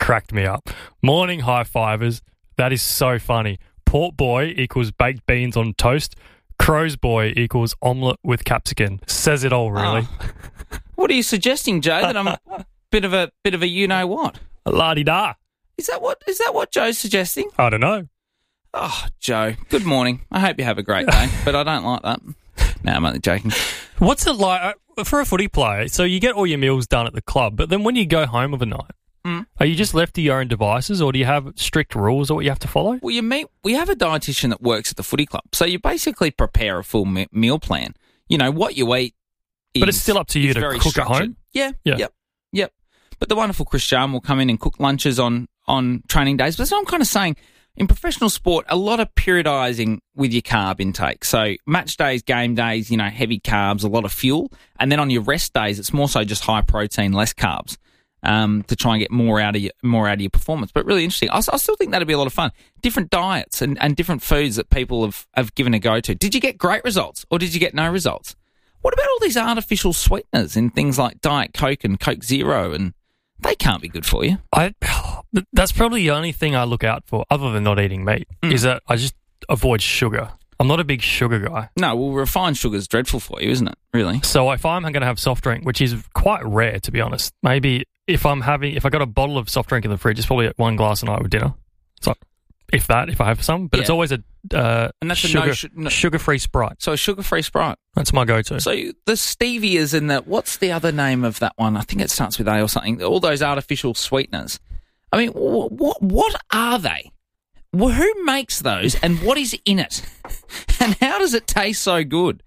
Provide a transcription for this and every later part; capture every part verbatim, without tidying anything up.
cracked me up. Morning high fivers. That is so funny. Port boy equals baked beans on toast. Crow's boy equals omelette with capsicum. Says it all, really. Oh. What are you suggesting, Joe? That I'm a bit of a bit of a you know what? La-di-da. Is that what is that what Joe's suggesting? I don't know. Oh, Joe. Good morning. I hope you have a great day, but I don't like that. No, I'm only joking. What's it like uh, for a footy player? So you get all your meals done at the club, but then when you go home of a night, mm. are you just left to your own devices, or do you have strict rules or what you have to follow? Well, you meet. We have a dietitian that works at the footy club, so you basically prepare a full me- meal plan. You know what you eat. But it's still up to you to cook structured. at home? Yeah, yeah, yep, yep. But the wonderful Chris Jarman will come in and cook lunches on, on training days. But that's what I'm kind of saying. In professional sport, a lot of periodising with your carb intake. So match days, game days, you know, heavy carbs, a lot of fuel. And then on your rest days, it's more so just high protein, less carbs um, to try and get more out of your, more out of your performance. But really interesting. I, I still think that'd be a lot of fun. Different diets and, and different foods that people have, have given a go to. Did you get great results or did you get no results? What about all these artificial sweeteners in things like Diet Coke and Coke Zero? And they can't be good for you. I That's probably the only thing I look out for, other than not eating meat, mm. is that I just avoid sugar. I'm not a big sugar guy. No, well, refined sugar is dreadful for you, isn't it, really? So if I'm going to have soft drink, which is quite rare, to be honest, maybe if I'm having, if I got a bottle of soft drink in the fridge, it's probably one glass a night with dinner. So if that, if I have some. But yeah. It's always a uh, and that's sugar, a no, sh- no, sugar-free Sprite. So a sugar-free Sprite. That's my go-to. So the stevias and the, what's the other name of that one? I think it starts with A or something. All those artificial sweeteners. I mean, what what, what are they? Well, who makes those and what is in it? And how does it taste so good?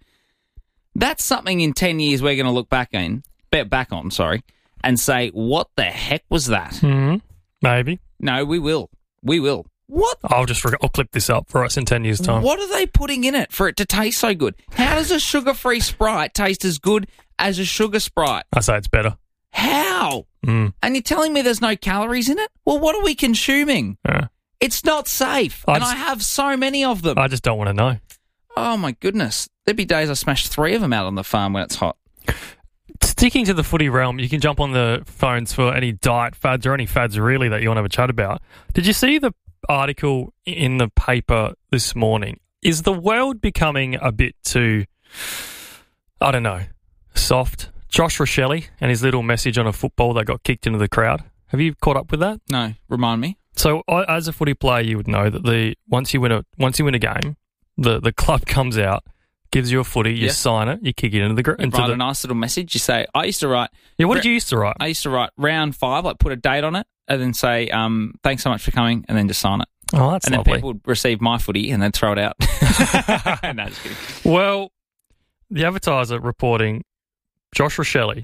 That's something in ten years we're going to look back in, back on, sorry, and say, what the heck was that? Mm-hmm. Maybe. No, we will. We will. What? I'll just I'll clip this up for us in ten years' time. What are they putting in it for it to taste so good? How does a sugar-free Sprite taste as good as a sugar Sprite? I say it's better. How? Mm. And you're telling me there's no calories in it? Well, what are we consuming? Yeah. It's not safe. I and just, I have so many of them. I just don't want to know. Oh, my goodness. There'd be days I smash three of them out on the farm when it's hot. Sticking to the footy realm, you can jump on the phones for any diet fads or any fads really that you want to have a chat about. Did you see the article in the paper this morning? Is the world becoming a bit too, I don't know, soft? Josh Rochelle and his little message on a football that got kicked into the crowd. Have you caught up with that? No, remind me. So, I, as a footy player, you would know that the once you win a once you win a game, the, the club comes out, gives you a footy, you yeah. sign it, you kick it into the gr- into write the, a nice little message. You say, I used to write. Yeah, what did you used to write? I used to write round five, like put a date on it, and then say, um, thanks so much for coming, and then just sign it. Oh, that's and lovely. then people would receive my footy and then throw it out. No, just kidding. Well, the Advertiser reporting Josh Rochelle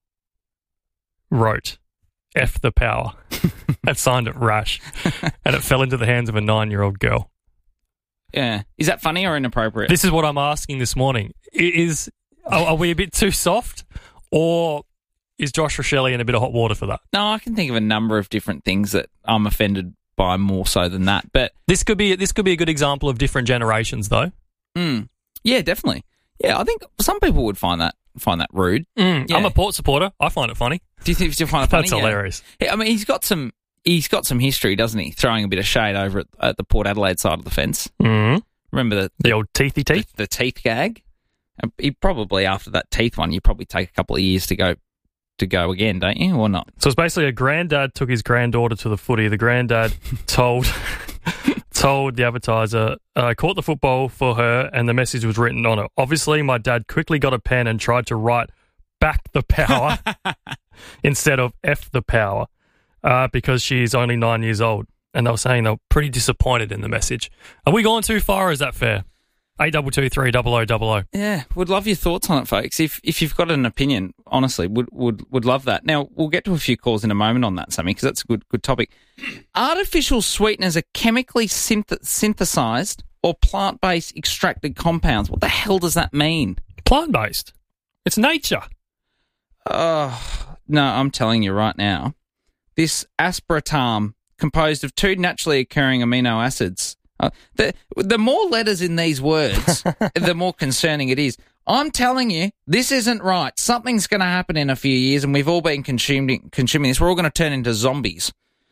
wrote F the power and signed it rash, and it fell into the hands of a nine-year-old girl. Yeah. Is that funny or inappropriate? This is what I'm asking this morning. Is Are, are we a bit too soft, or is Josh Rochelle in a bit of hot water for that? No, I can think of a number of different things that I'm offended by more so than that. But this could be this could be a good example of different generations, though. Mm, yeah, definitely. Yeah, I think some people would find that find that rude. Mm, yeah. I'm a Port supporter. I find it funny. Do you think you find it funny? That's hilarious. Yeah. I mean, he's got some he's got some history, doesn't he? Throwing a bit of shade over at, at the Port Adelaide side of the fence. Mm-hmm. Remember the, the the old teethy teeth, the, the teeth gag. And he probably after that teeth one, you probably take a couple of years to go to go again, don't you, or not? So it's basically a granddad took his granddaughter to the footy. The granddad told told the Advertiser, I uh, caught the football for her, and the message was written on it. Obviously, my dad quickly got a pen and tried to write back the power instead of F the power uh, because she's only nine years old. And they were saying they were pretty disappointed in the message. Are we going too far, or is that fair? eight two two three double oh double oh. Yeah, would love your thoughts on it, folks. If if you've got an opinion, honestly, would would would love that. Now, we'll get to a few calls in a moment on that, Sammy, because that's a good good topic. Artificial sweeteners are chemically synth- synthesized or plant-based extracted compounds. What the hell does that mean? Plant-based. It's nature. Oh, no, I'm telling you right now, this aspartame, composed of two naturally occurring amino acids. Uh, the the more letters in these words, the more concerning it is. I'm telling you, this isn't right. Something's going to happen in a few years, and we've all been consuming consuming this. We're all going to turn into zombies.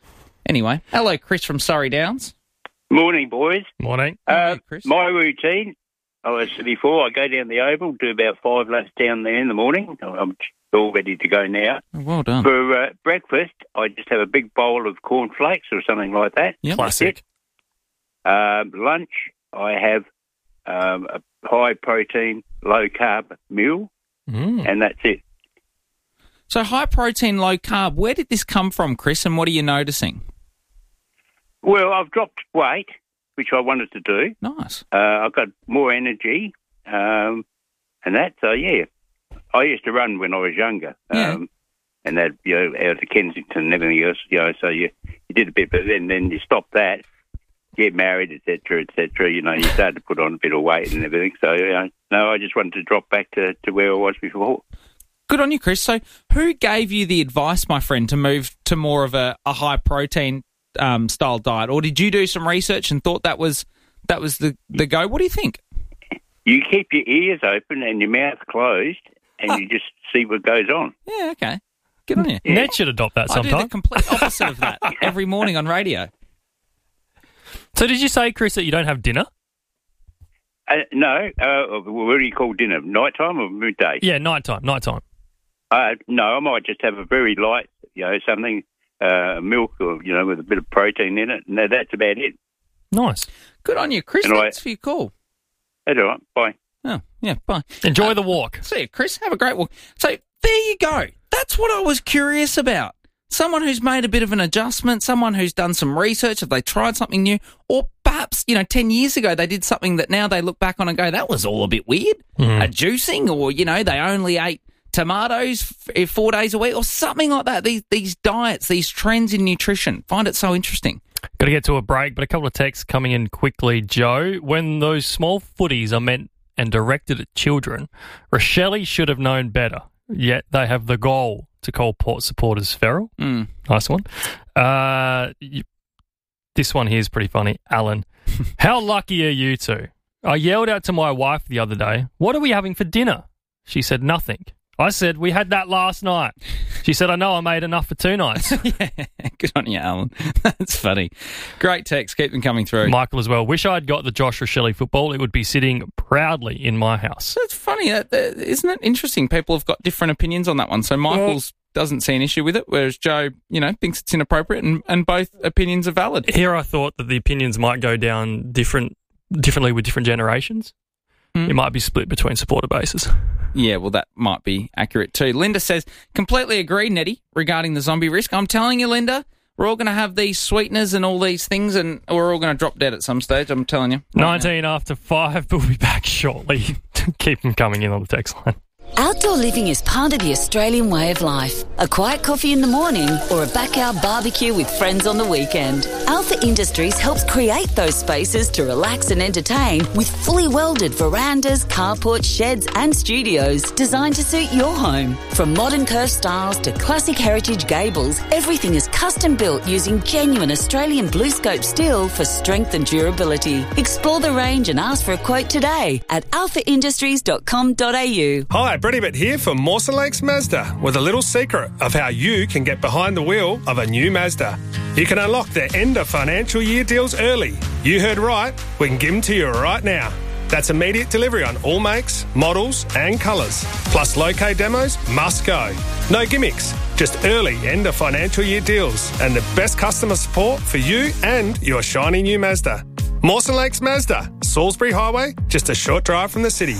Anyway, hello, Chris from Surrey Downs. Morning, boys. Morning. Uh, Hey, Chris. my routine, I was before I go down the Oval, do about five laps down there in the morning. I'm all ready to go now. Oh, well done. For uh, breakfast, I just have a big bowl of cornflakes or something like that. Yep. Classic. Um, lunch, I have um, a high-protein, low-carb meal, Mm. and that's it. So high protein, low carb. Where did this come from, Chris, and what are you noticing? Well, I've dropped weight, which I wanted to do. Nice. Uh, I've got more energy, um, and that, so yeah. I used to run when I was younger, Yeah. um, and that, you know, out to Kensington and everything else, you know, so you, you did a bit, but then, then you stopped that, get married, et cetera, et cetera, you know, you started to put on a bit of weight and everything, so, you know, no, I just wanted to drop back to, to where I was before. Good on you, Chris. So who gave you the advice, my friend, to move to more of a, a high protein um, style diet? Or did you do some research and thought that was that was the, the go? What do you think? You keep your ears open and your mouth closed, and you just see what goes on. Yeah, okay. Good on you. Ned should adopt that I do the sometime. complete opposite of that every morning on radio. So did you say, Chris, that you don't have dinner? Uh, no, uh, what do you call dinner? Nighttime or midday? Yeah, nighttime, nighttime. Uh, no, I might just have a very light, you know, something, uh, milk or, you know, with a bit of protein in it, and that's about it. Nice. Good on you, Chris. And I- Thanks for your call. That's all right. Bye. Oh, yeah, bye. Enjoy the walk. See you, Chris. Have a great walk. So there you go. That's what I was curious about. Someone who's made a bit of an adjustment, someone who's done some research, have they tried something new? Or perhaps, you know, ten years ago they did something that now they look back on and go, that was all a bit weird. Mm. A juicing, or, you know, they only ate tomatoes f- four days a week or something like that. These, these diets, these trends in nutrition, find it so interesting. Got to get to a break, but a couple of texts coming in quickly. Joe, when those small footies are meant and directed at children, Rochelle should have known better, yet they have the goal to call Port supporters feral. Mm. Nice one. Uh, you, this one here is pretty funny. Alan, how lucky are you two? I yelled out to my wife the other day, what are we having for dinner? She said nothing. I said, we had that last night. She said, I know, I made enough for two nights. Yeah, good on you, Alan. That's funny. Great text. Keep them coming through. Michael as well. Wish I'd got the Josh Rochelle football. It would be sitting proudly in my house. It's funny. That, that, isn't it interesting? People have got different opinions on that one. So Michael's doesn't see an issue with it, whereas Joe, you know, thinks it's inappropriate, and, and both opinions are valid. Here I thought that the opinions might go down different, differently with different generations. Mm. It might be split between supporter bases. Yeah, well, that might be accurate too. Linda says, completely agree, Nettie, regarding the zombie risk. I'm telling you, Linda, we're all going to have these sweeteners and all these things, and we're all going to drop dead at some stage, I'm telling you. nineteen after five, we'll be back shortly. Keep them coming in on the text line. Outdoor living is part of the Australian way of life. A quiet coffee in the morning or a backyard barbecue with friends on the weekend. Alpha Industries helps create those spaces to relax and entertain with fully welded verandas, carports, sheds and studios designed to suit your home. From modern curved styles to classic heritage gables, everything is custom built using genuine Australian blue scope steel for strength and durability. Explore the range and ask for a quote today at alpha industries dot com dot a u. Hi, Brady Bitt here for Mawson Lakes Mazda with a little secret of how you can get behind the wheel of a new Mazda. You can unlock their end of financial year deals early. You heard right, we can give them to you right now. That's immediate delivery on all makes, models and colours. Plus low-K demos must go. No gimmicks, just early end of financial year deals and the best customer support for you and your shiny new Mazda. Mawson Lakes Mazda, Salisbury Highway, just a short drive from the city.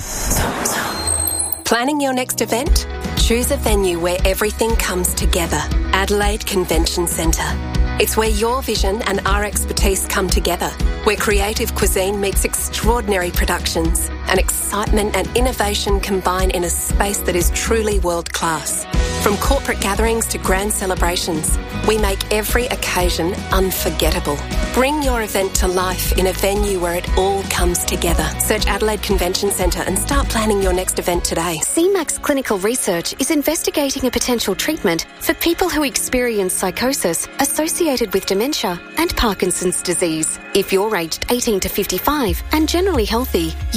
Planning your next event? Choose a venue where everything comes together. Adelaide Convention Centre. It's where your vision and our expertise come together, where creative cuisine meets extraordinary productions and excitement and innovation combine in a space that is truly world-class. From corporate gatherings to grand celebrations, we make every occasion unforgettable. Bring your event to life in a venue where it all comes together. Search Adelaide Convention Centre and start planning your next event today. C MAX Clinical Research is investigating a potential treatment for people who experience psychosis associated with dementia and Parkinson's disease. If you're aged eighteen to fifty-five and generally healthy, you could be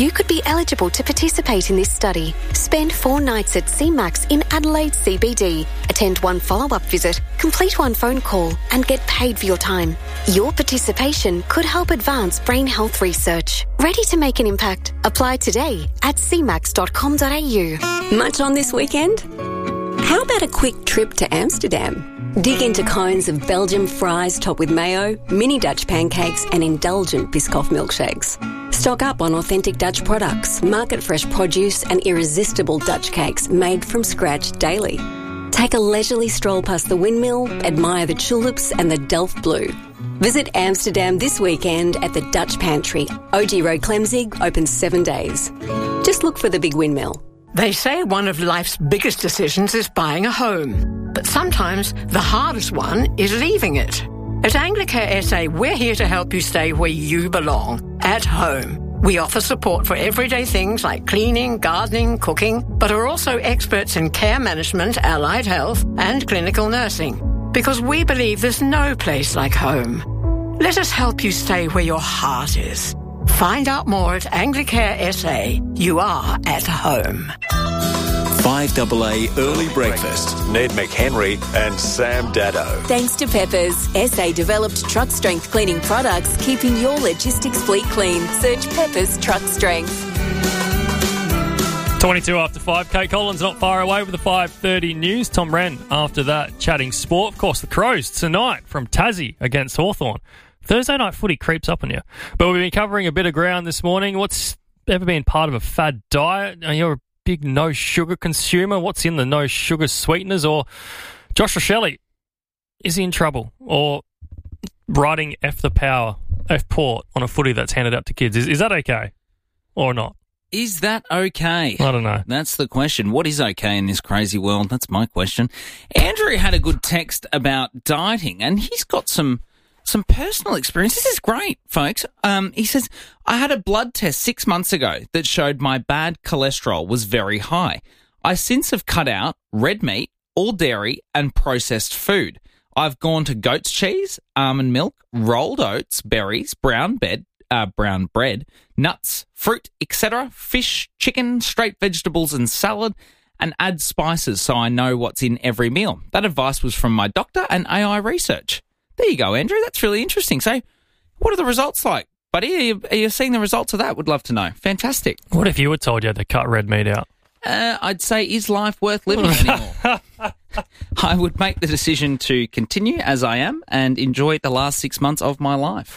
eligible to participate in this study. Spend four nights at C MAX in Adelaide C B D. Attend one follow-up visit, complete one phone call, and get paid for your time. Your participation could help advance brain health research. Ready to make an impact? Apply today at c max dot com dot a u. Much on this weekend? How about a quick trip to Amsterdam? Dig into cones of Belgian fries topped with mayo, mini Dutch pancakes and indulgent Biscoff milkshakes. Stock up on authentic Dutch products, market-fresh produce and irresistible Dutch cakes made from scratch daily. Take a leisurely stroll past the windmill, admire the tulips and the Delft Blue. Visit Amsterdam this weekend at the Dutch Pantry. O G Road Clemzig, open seven days. Just look for the big windmill. They say one of life's biggest decisions is buying a home. But sometimes the hardest one is leaving it. At Anglicare S A, we're here to help you stay where you belong, at home. We offer support for everyday things like cleaning, gardening, cooking, but are also experts in care management, allied health, and clinical nursing. Because we believe there's no place like home. Let us help you stay where your heart is. Find out more at Anglicare S A. You are at home. five A A Early Breakfast. Ned McHenry and Sam Daddo. Thanks to Peppers, S A developed truck strength cleaning products, keeping your logistics fleet clean. Search Peppers Truck Strength. twenty-two after five. Kate Collins not far away with the five thirty news. Tom Wren after that chatting sport. Of course, the Crows tonight from Tassie against Hawthorn. Thursday night footy creeps up on you. But we've been covering a bit of ground this morning. What's ever been part of a fad diet? You're a big no-sugar consumer. What's in the no-sugar sweeteners? Or Josh Rochelle, is he in trouble? Or writing F the power, F port on a footy that's handed out to kids. Is, is that okay or not? Is that okay? I don't know. That's the question. What is okay in this crazy world? That's my question. Andrew had a good text about dieting, and he's got some... Some personal experience. This is great, folks. Um, he says, I had a blood test six months ago that showed my bad cholesterol was very high. I since have cut out red meat, all dairy, and processed food. I've gone to goat's cheese, almond milk, rolled oats, berries, brown bed, uh, brown bread, nuts, fruit, et cetera, fish, chicken, straight vegetables, and salad, and add spices so I know what's in every meal. That advice was from my doctor and A I research. There you go, Andrew. That's really interesting. So, what are the results like, buddy? Are you, are you seeing the results of that? Would love to know. Fantastic. What if you were told you had to cut red meat out? Uh, I'd say, is life worth living anymore? I would make the decision to continue as I am and enjoy the last six months of my life.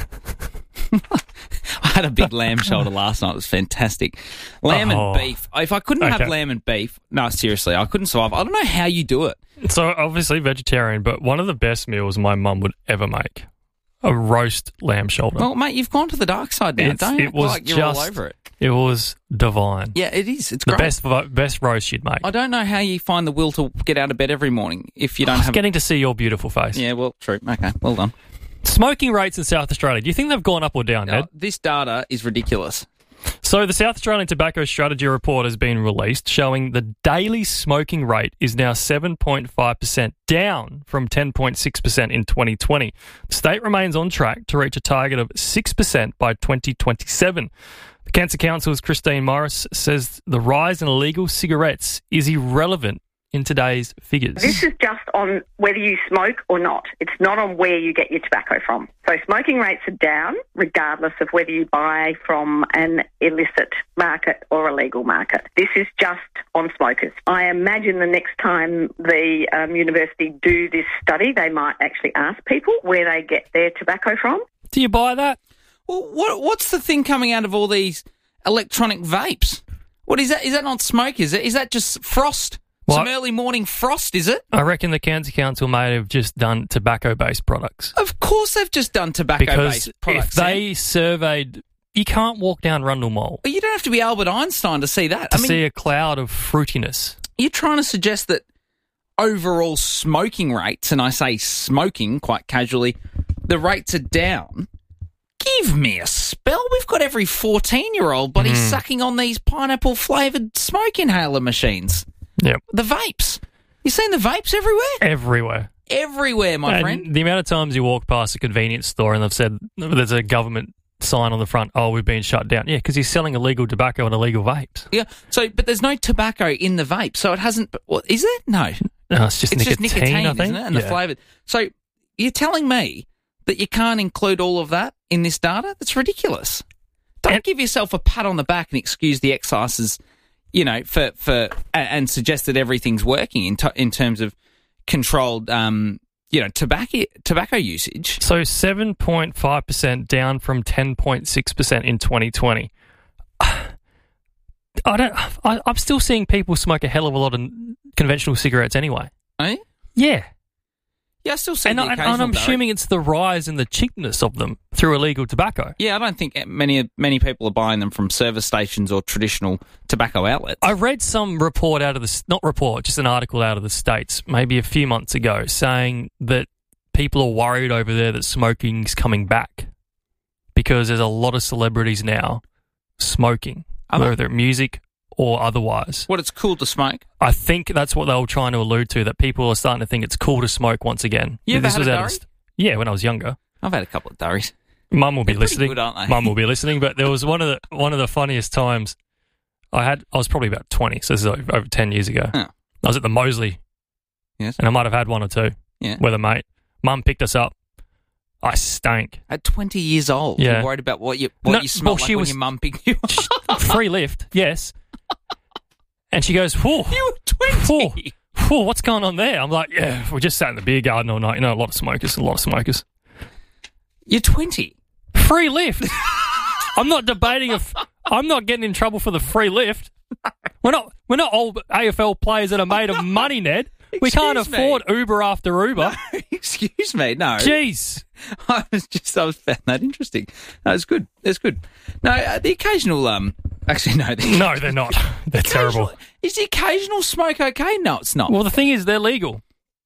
I had a big lamb shoulder last night. It was fantastic. Lamb oh. and beef. If I couldn't okay. have lamb and beef, no, seriously, I couldn't survive. I don't know how you do it. So, obviously vegetarian, but one of the best meals my mum would ever make, a roast lamb shoulder. Well, mate, you've gone to the dark side now. It's, don't it act was like you're just, all over it. It was divine. Yeah, it is. It's the great. best best roast you'd make. I don't know how you find the will to get out of bed every morning if you don't I was have... getting to see your beautiful face. Yeah, well, true. Okay, well done. Smoking rates in South Australia, do you think they've gone up or down, Ned? Oh, this data is ridiculous. So the South Australian Tobacco Strategy Report has been released showing the daily smoking rate is now seven point five percent, down from ten point six percent in twenty twenty. The state remains on track to reach a target of six percent by twenty twenty-seven. The Cancer Council's Christine Morris says the rise in illegal cigarettes is irrelevant in today's figures. This is just on whether you smoke or not. It's not on where you get your tobacco from. So smoking rates are down regardless of whether you buy from an illicit market or a legal market. This is just on smokers. I imagine the next time the um, university do this study, they might actually ask people where they get their tobacco from. Do you buy that? Well, what, what's the thing coming out of all these electronic vapes? What is that? Is that not smoke? Is it? Is that just frost? What? Some early morning frost, is it? I reckon the Cancer Council may have just done tobacco-based products. Of course they've just done tobacco-based because products. If they Sam. surveyed... You can't walk down Rundle Mall. Well, you don't have to be Albert Einstein to see that. To I mean, see a cloud of fruitiness. You're trying to suggest that overall smoking rates, and I say smoking quite casually, the rates are down. Give me a spell. We've got every fourteen-year-old buddy mm. sucking on these pineapple-flavoured smoke inhaler machines. Yep. The vapes. You seen the vapes everywhere? Everywhere. Everywhere, my and friend. The amount of times you walk past a convenience store and they've said there's a government sign on the front, oh, we've been shut down. Yeah, because he's selling illegal tobacco and illegal vapes. Yeah. So, but there's no tobacco in the vape, so it hasn't. What is it? No. No, it's just it's nicotine, just nicotine, I think. isn't it? And yeah. the flavour. So you're telling me that you can't include all of that in this data? That's ridiculous. Don't and, give yourself a pat on the back and excuse the excises, you know, for for and, and suggest that everything's working in t- in terms of controlled, um, you know, tobacco tobacco usage. So seven point five percent down from ten point six percent in twenty twenty. I don't. I, I'm still seeing people smoke a hell of a lot of conventional cigarettes anyway. Eh? Yeah. Yeah, I still see and, the I, occasional, and I'm though. assuming it's the rise in the cheapness of them through illegal tobacco. Yeah, I don't think many many people are buying them from service stations or traditional tobacco outlets. I read some report out of the, not report, just an article out of the States, maybe a few months ago, saying that people are worried over there that smoking's coming back because there's a lot of celebrities now smoking, Are whether they? they're music or otherwise. What, it's cool to smoke? I think that's what they were trying to allude to, that people are starting to think it's cool to smoke once again. You ever this had was a out durry? of st- Yeah, when I was younger. I've had a couple of durries. Mum will be They're pretty listening. good, aren't they? Mum will be listening. But there was one of the one of the funniest times. I had. I was probably about twenty, so this is over, over ten years ago. Huh. I was at the Moseley, Yes. and I might have had one or two. Yeah. With a mate. Mum picked us up. I stank. At twenty years old, Yeah. you're worried about what you what No, you smell well, like she when was- your mum picked you up. Free lift, yes. And she goes, whoa, You were twenty. whoa, whoa, what's going on there? I'm like, yeah, we just sat in the beer garden all night. You know, a lot of smokers, a lot of smokers. You're twenty. Free lift. I'm not debating if I'm not getting in trouble for the free lift. We're not we're not old A F L players that are made of money, Ned. We can't Excuse me. afford Uber after Uber. No, excuse me, no. Jeez. I was just I was found that interesting. No, it's good. It's good. No, uh, the occasional um actually no, the, No, they're not. They're terrible. Is the occasional smoke okay? No, it's not. Well, the thing is, they're legal.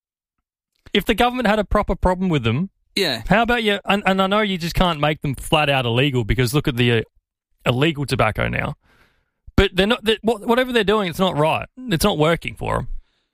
If the government had a proper problem with them, yeah. how about you? And, and I know you just can't make them flat out illegal because look at the uh, illegal tobacco now. But they're not. They're, whatever they're doing, it's not right. It's not working for them.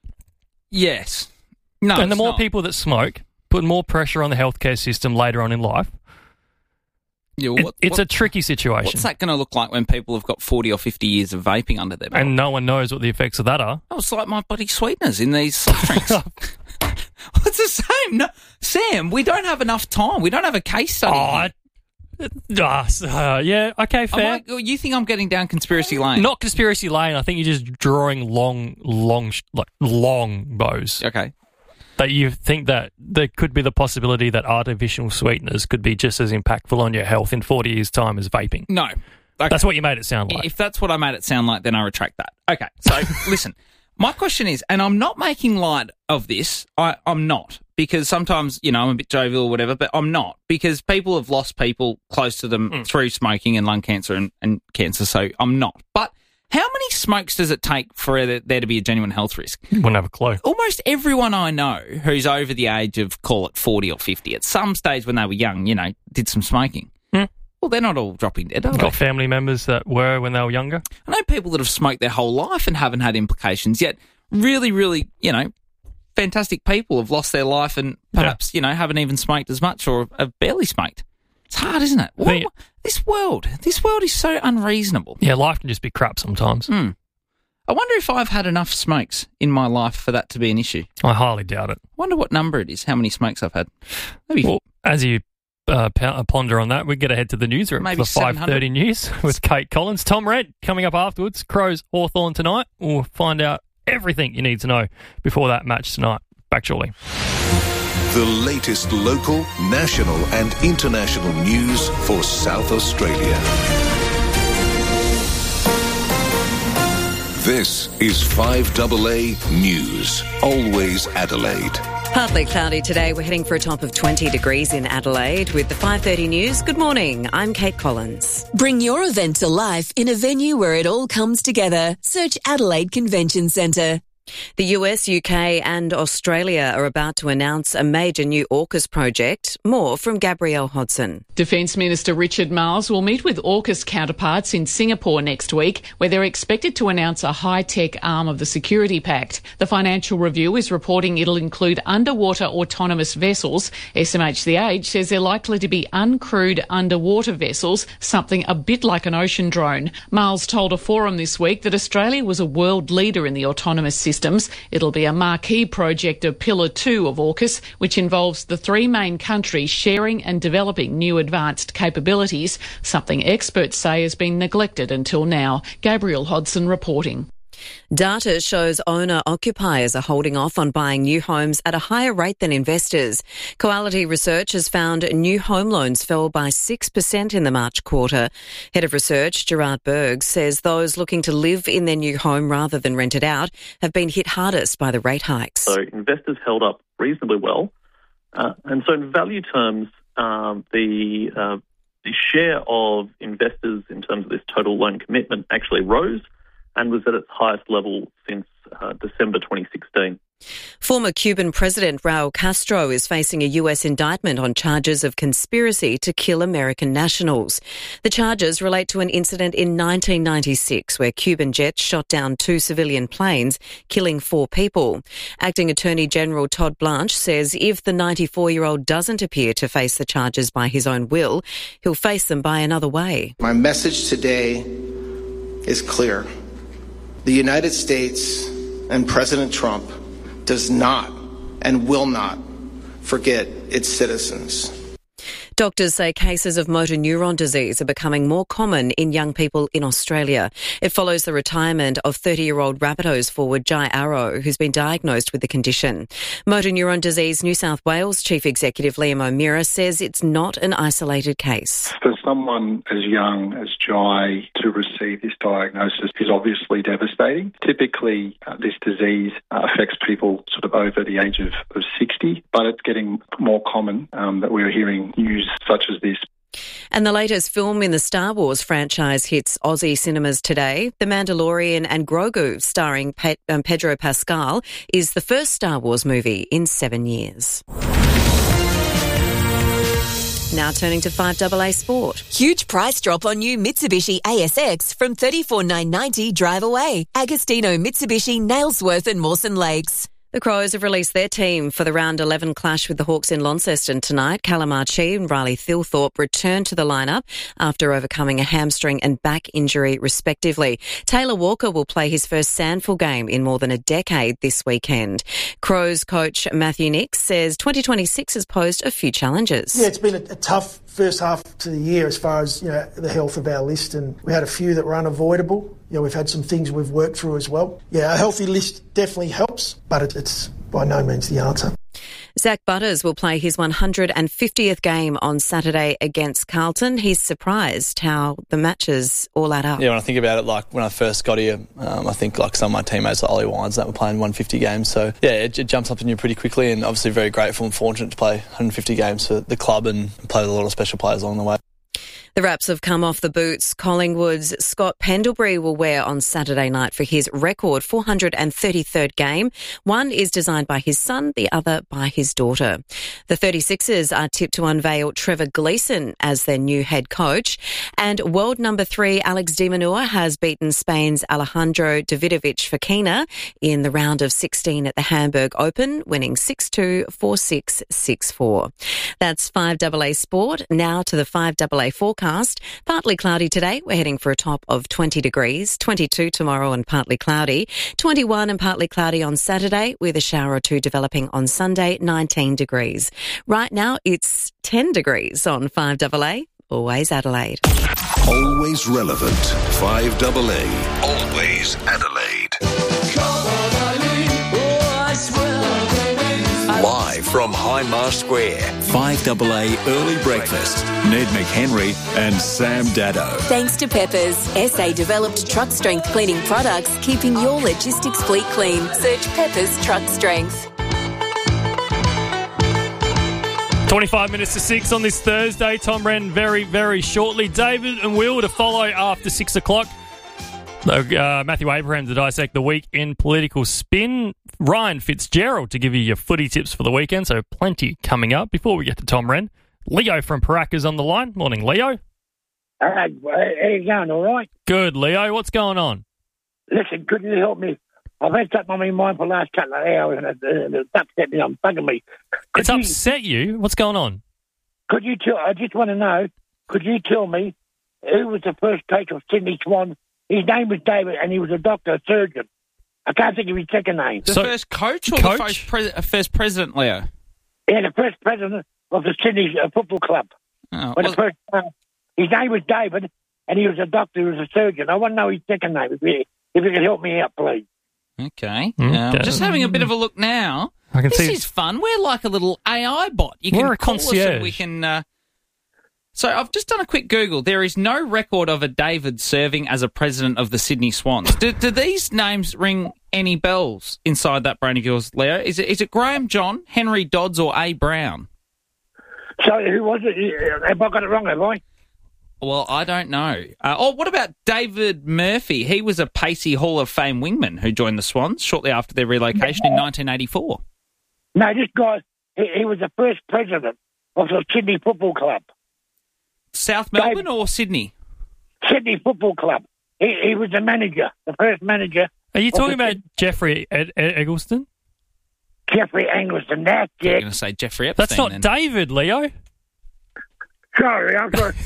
Yes. No. and the it's more not. people that smoke, put more pressure on the healthcare system later on in life. Yeah, It- what, it's what, a tricky situation. What's that going to look like when people have got forty or fifty years of vaping under their belt? And no one knows what the effects of that are. Oh, it's like my bloody sweeteners in these soft drinks. It's the same. No, Sam, we don't have enough time. We don't have a case study. Oh, here. I- uh, yeah, okay, Am fair. I- you think I'm getting down conspiracy lane? Not conspiracy lane. I think you're just drawing long, long, sh- like long bows. Okay. That you think that there could be the possibility that artificial sweeteners could be just as impactful on your health in forty years' time as vaping. No. Okay. That's what you made it sound like. If that's what I made it sound like, then I retract that. Okay, so listen, my question is, and I'm not making light of this, I, I'm not, because sometimes, you know, I'm a bit jovial or whatever, but I'm not, because people have lost people close to them Mm. through smoking and lung cancer and, and cancer, so I'm not. But how many smokes does it take for there there to be a genuine health risk? Wouldn't have a clue. Almost everyone I know who's over the age of, call it forty or fifty, at some stage when they were young, you know, did some smoking. Hmm. Well, they're not all dropping dead, are they? Got family members that were when they were younger. I know people that have smoked their whole life and haven't had implications, yet really, really, you know, fantastic people have lost their life and perhaps, you know, haven't even smoked as much or have barely smoked. It's hard, isn't it? What, Yeah. this world, this world is so unreasonable. Yeah, life can just be crap sometimes. Hmm. I wonder if I've had enough smokes in my life for that to be an issue. I highly doubt it. I wonder what number it is, how many smokes I've had. Maybe Well, as you uh, p- ponder on that, we get ahead to the newsroom Maybe for the five thirty news with Kate Collins. Tom Red coming up afterwards. Crows Hawthorn tonight. We'll find out everything you need to know before that match tonight. Back shortly. The latest local, national and international news for South Australia. This is five A A News. Always Adelaide. Partly cloudy today. We're heading for a top of twenty degrees in Adelaide with the five thirty news. Good morning. I'm Kate Collins. Bring your event to life in a venue where it all comes together. Search Adelaide Convention Centre. The U S, U K and Australia are about to announce a major new AUKUS project. More from Gabrielle Hodson. Defence Minister Richard Marles will meet with AUKUS counterparts in Singapore next week, where they're expected to announce a high-tech arm of the Security Pact. The Financial Review is reporting it'll include underwater autonomous vessels. S M H The Age says they're likely to be uncrewed underwater vessels, something a bit like an ocean drone. Marles told a forum this week that Australia was a world leader in the autonomous system. Systems. It'll be a marquee project of Pillar two of AUKUS, which involves the three main countries sharing and developing new advanced capabilities, something experts say has been neglected until now. Gabrielle Hodson reporting. Data shows owner-occupiers are holding off on buying new homes at a higher rate than investors. Coality Research has found new home loans fell by six percent in the March quarter. Head of Research, Gerard Berg, says those looking to live in their new home rather than rent it out have been hit hardest by the rate hikes. So investors held up reasonably well. Uh, and so in value terms, um, the, uh, the share of investors in terms of this total loan commitment actually rose and was at its highest level since uh, December twenty sixteen. Former Cuban President Raul Castro is facing a U S indictment on charges of conspiracy to kill American nationals. The charges relate to an incident in nineteen ninety-six where Cuban jets shot down two civilian planes, killing four people. Acting Attorney General Todd Blanche says if the ninety-four-year-old doesn't appear to face the charges by his own will, he'll face them by another way. My message today is clear. The United States and President Trump does not and will not forget its citizens. Doctors say cases of motor neuron disease are becoming more common in young people in Australia. It follows the retirement of thirty-year-old Rabbitohs forward Jai Arrow, who's been diagnosed with the condition. Motor neuron disease New South Wales Chief Executive Liam O'Meara says it's not an isolated case. For someone as young as Jai to receive this diagnosis is obviously devastating. Typically, uh, this disease uh, affects people sort of over the age of, of sixty, but it's getting more common um, that we're hearing news such as this. And the latest film in the Star Wars franchise hits Aussie cinemas today. The Mandalorian and Grogu, starring Pe- um, Pedro Pascal, is the first Star Wars movie in seven years. Now turning to five A A Sport. Huge price drop on new Mitsubishi A S X from thirty-four thousand nine hundred ninety dollars drive away. Agostino Mitsubishi, Nailsworth and Mawson Lakes. The Crows have released their team for the round eleven clash with the Hawks in Launceston tonight. Callum Archie and Riley Thilthorpe return to the lineup after overcoming a hamstring and back injury respectively. Taylor Walker will play his first SANFL game in more than a decade this weekend. Crows coach Matthew Nix says twenty twenty-six has posed a few challenges. Yeah, it's been a, a tough first half to the year as far as, you know, the health of our list, and we had a few that were unavoidable. You know, we've had some things we've worked through as well. Yeah, a healthy list definitely helps, but it, it's by no means the answer. Zach Butters will play his one hundred fiftieth game on Saturday against Carlton. He's surprised how the matches all add up. Yeah, when I think about it, like when I first got here, um, I think like some of my teammates, like Ollie Wines, that were playing one hundred fifty games. So yeah, it, it jumps up in you pretty quickly, and obviously very grateful and fortunate to play one hundred fifty games for the club and play with a lot of special players along the way. The wraps have come off the boots Collingwood's Scott Pendlebury will wear on Saturday night for his record four hundred thirty-third game. One is designed by his son, the other by his daughter. The thirty-sixers are tipped to unveil Trevor Gleeson as their new head coach. And world number three Alex de Minaur has beaten Spain's Alejandro Davidovich Fokina in the round of sixteen at the Hamburg Open, winning six two, four six, six four. That's five A A Sport. Now to the five A A forecast. Partly cloudy today. We're heading for a top of twenty degrees, twenty-two tomorrow and partly cloudy, twenty-one and partly cloudy on Saturday with a shower or two developing on Sunday, nineteen degrees. Right now it's ten degrees on five A A. Always Adelaide. Always relevant. five A A. Always Adelaide. Live from Hindmarsh Square, five A A Early Breakfast. Ned McHenry and Sam Dado. Thanks to Peppers, S A-developed truck strength cleaning products, keeping your logistics fleet clean. Search Peppers Truck Strength. twenty-five minutes to six on this Thursday. Tom Wren very, very shortly. David and Will to follow after six o'clock. Uh, Matthew Abraham to dissect the week in political spin. Ryan Fitzgerald to give you your footy tips for the weekend, so plenty coming up. Before we get to Tom Wren, Leo from Paracas on the line. Morning, Leo. Uh, how you going, all right? Good, Leo. What's going on? Listen, could you help me? I've had something on my mind for the last couple of hours, and it, uh, it's upset me. I'm bugging me. Could it's you, upset you? What's going on? Could you tell? I just want to know. Could you tell me who was the first coach of Sydney Swans? His name was David, and he was a doctor, a surgeon. I can't think of his second name. The so, first coach or coach? the first, pre- first president, Leo? Yeah, the first president of the Sydney uh, Football Club. Oh, well, the first, uh, his name was David, and he was a doctor, he was a surgeon. I want to know his second name, if you, if you could help me out, please. Okay. Mm, um, just having a bit of a look now. I can this see is fun. We're like a little A I bot. You can We're a call us concierge. and we can... Uh... So I've just done a quick Google. There is no record of a David serving as a president of the Sydney Swans. Do, do these names ring any bells inside that brain of yours, Leo? Is it is it Graham John, Henry Dodds, or A. Brown? So who was it? Have I got it wrong, have I? Well, I don't know. Uh, oh, what about David Murphy? He was a Pacey Hall of Fame wingman who joined the Swans shortly after their relocation in nineteen eighty-four. No, this guy, he, he was the first president of the Sydney Football Club. South Melbourne David, or Sydney? Sydney Football Club. He, he was the manager, the first manager. Are you talking about Jeffrey Ed- Ed- Eggleston? Jeffrey Eggleston, that's it. You're going to say Jeffrey Epstein. That's not then. David, Leo. Sorry, I'm sorry.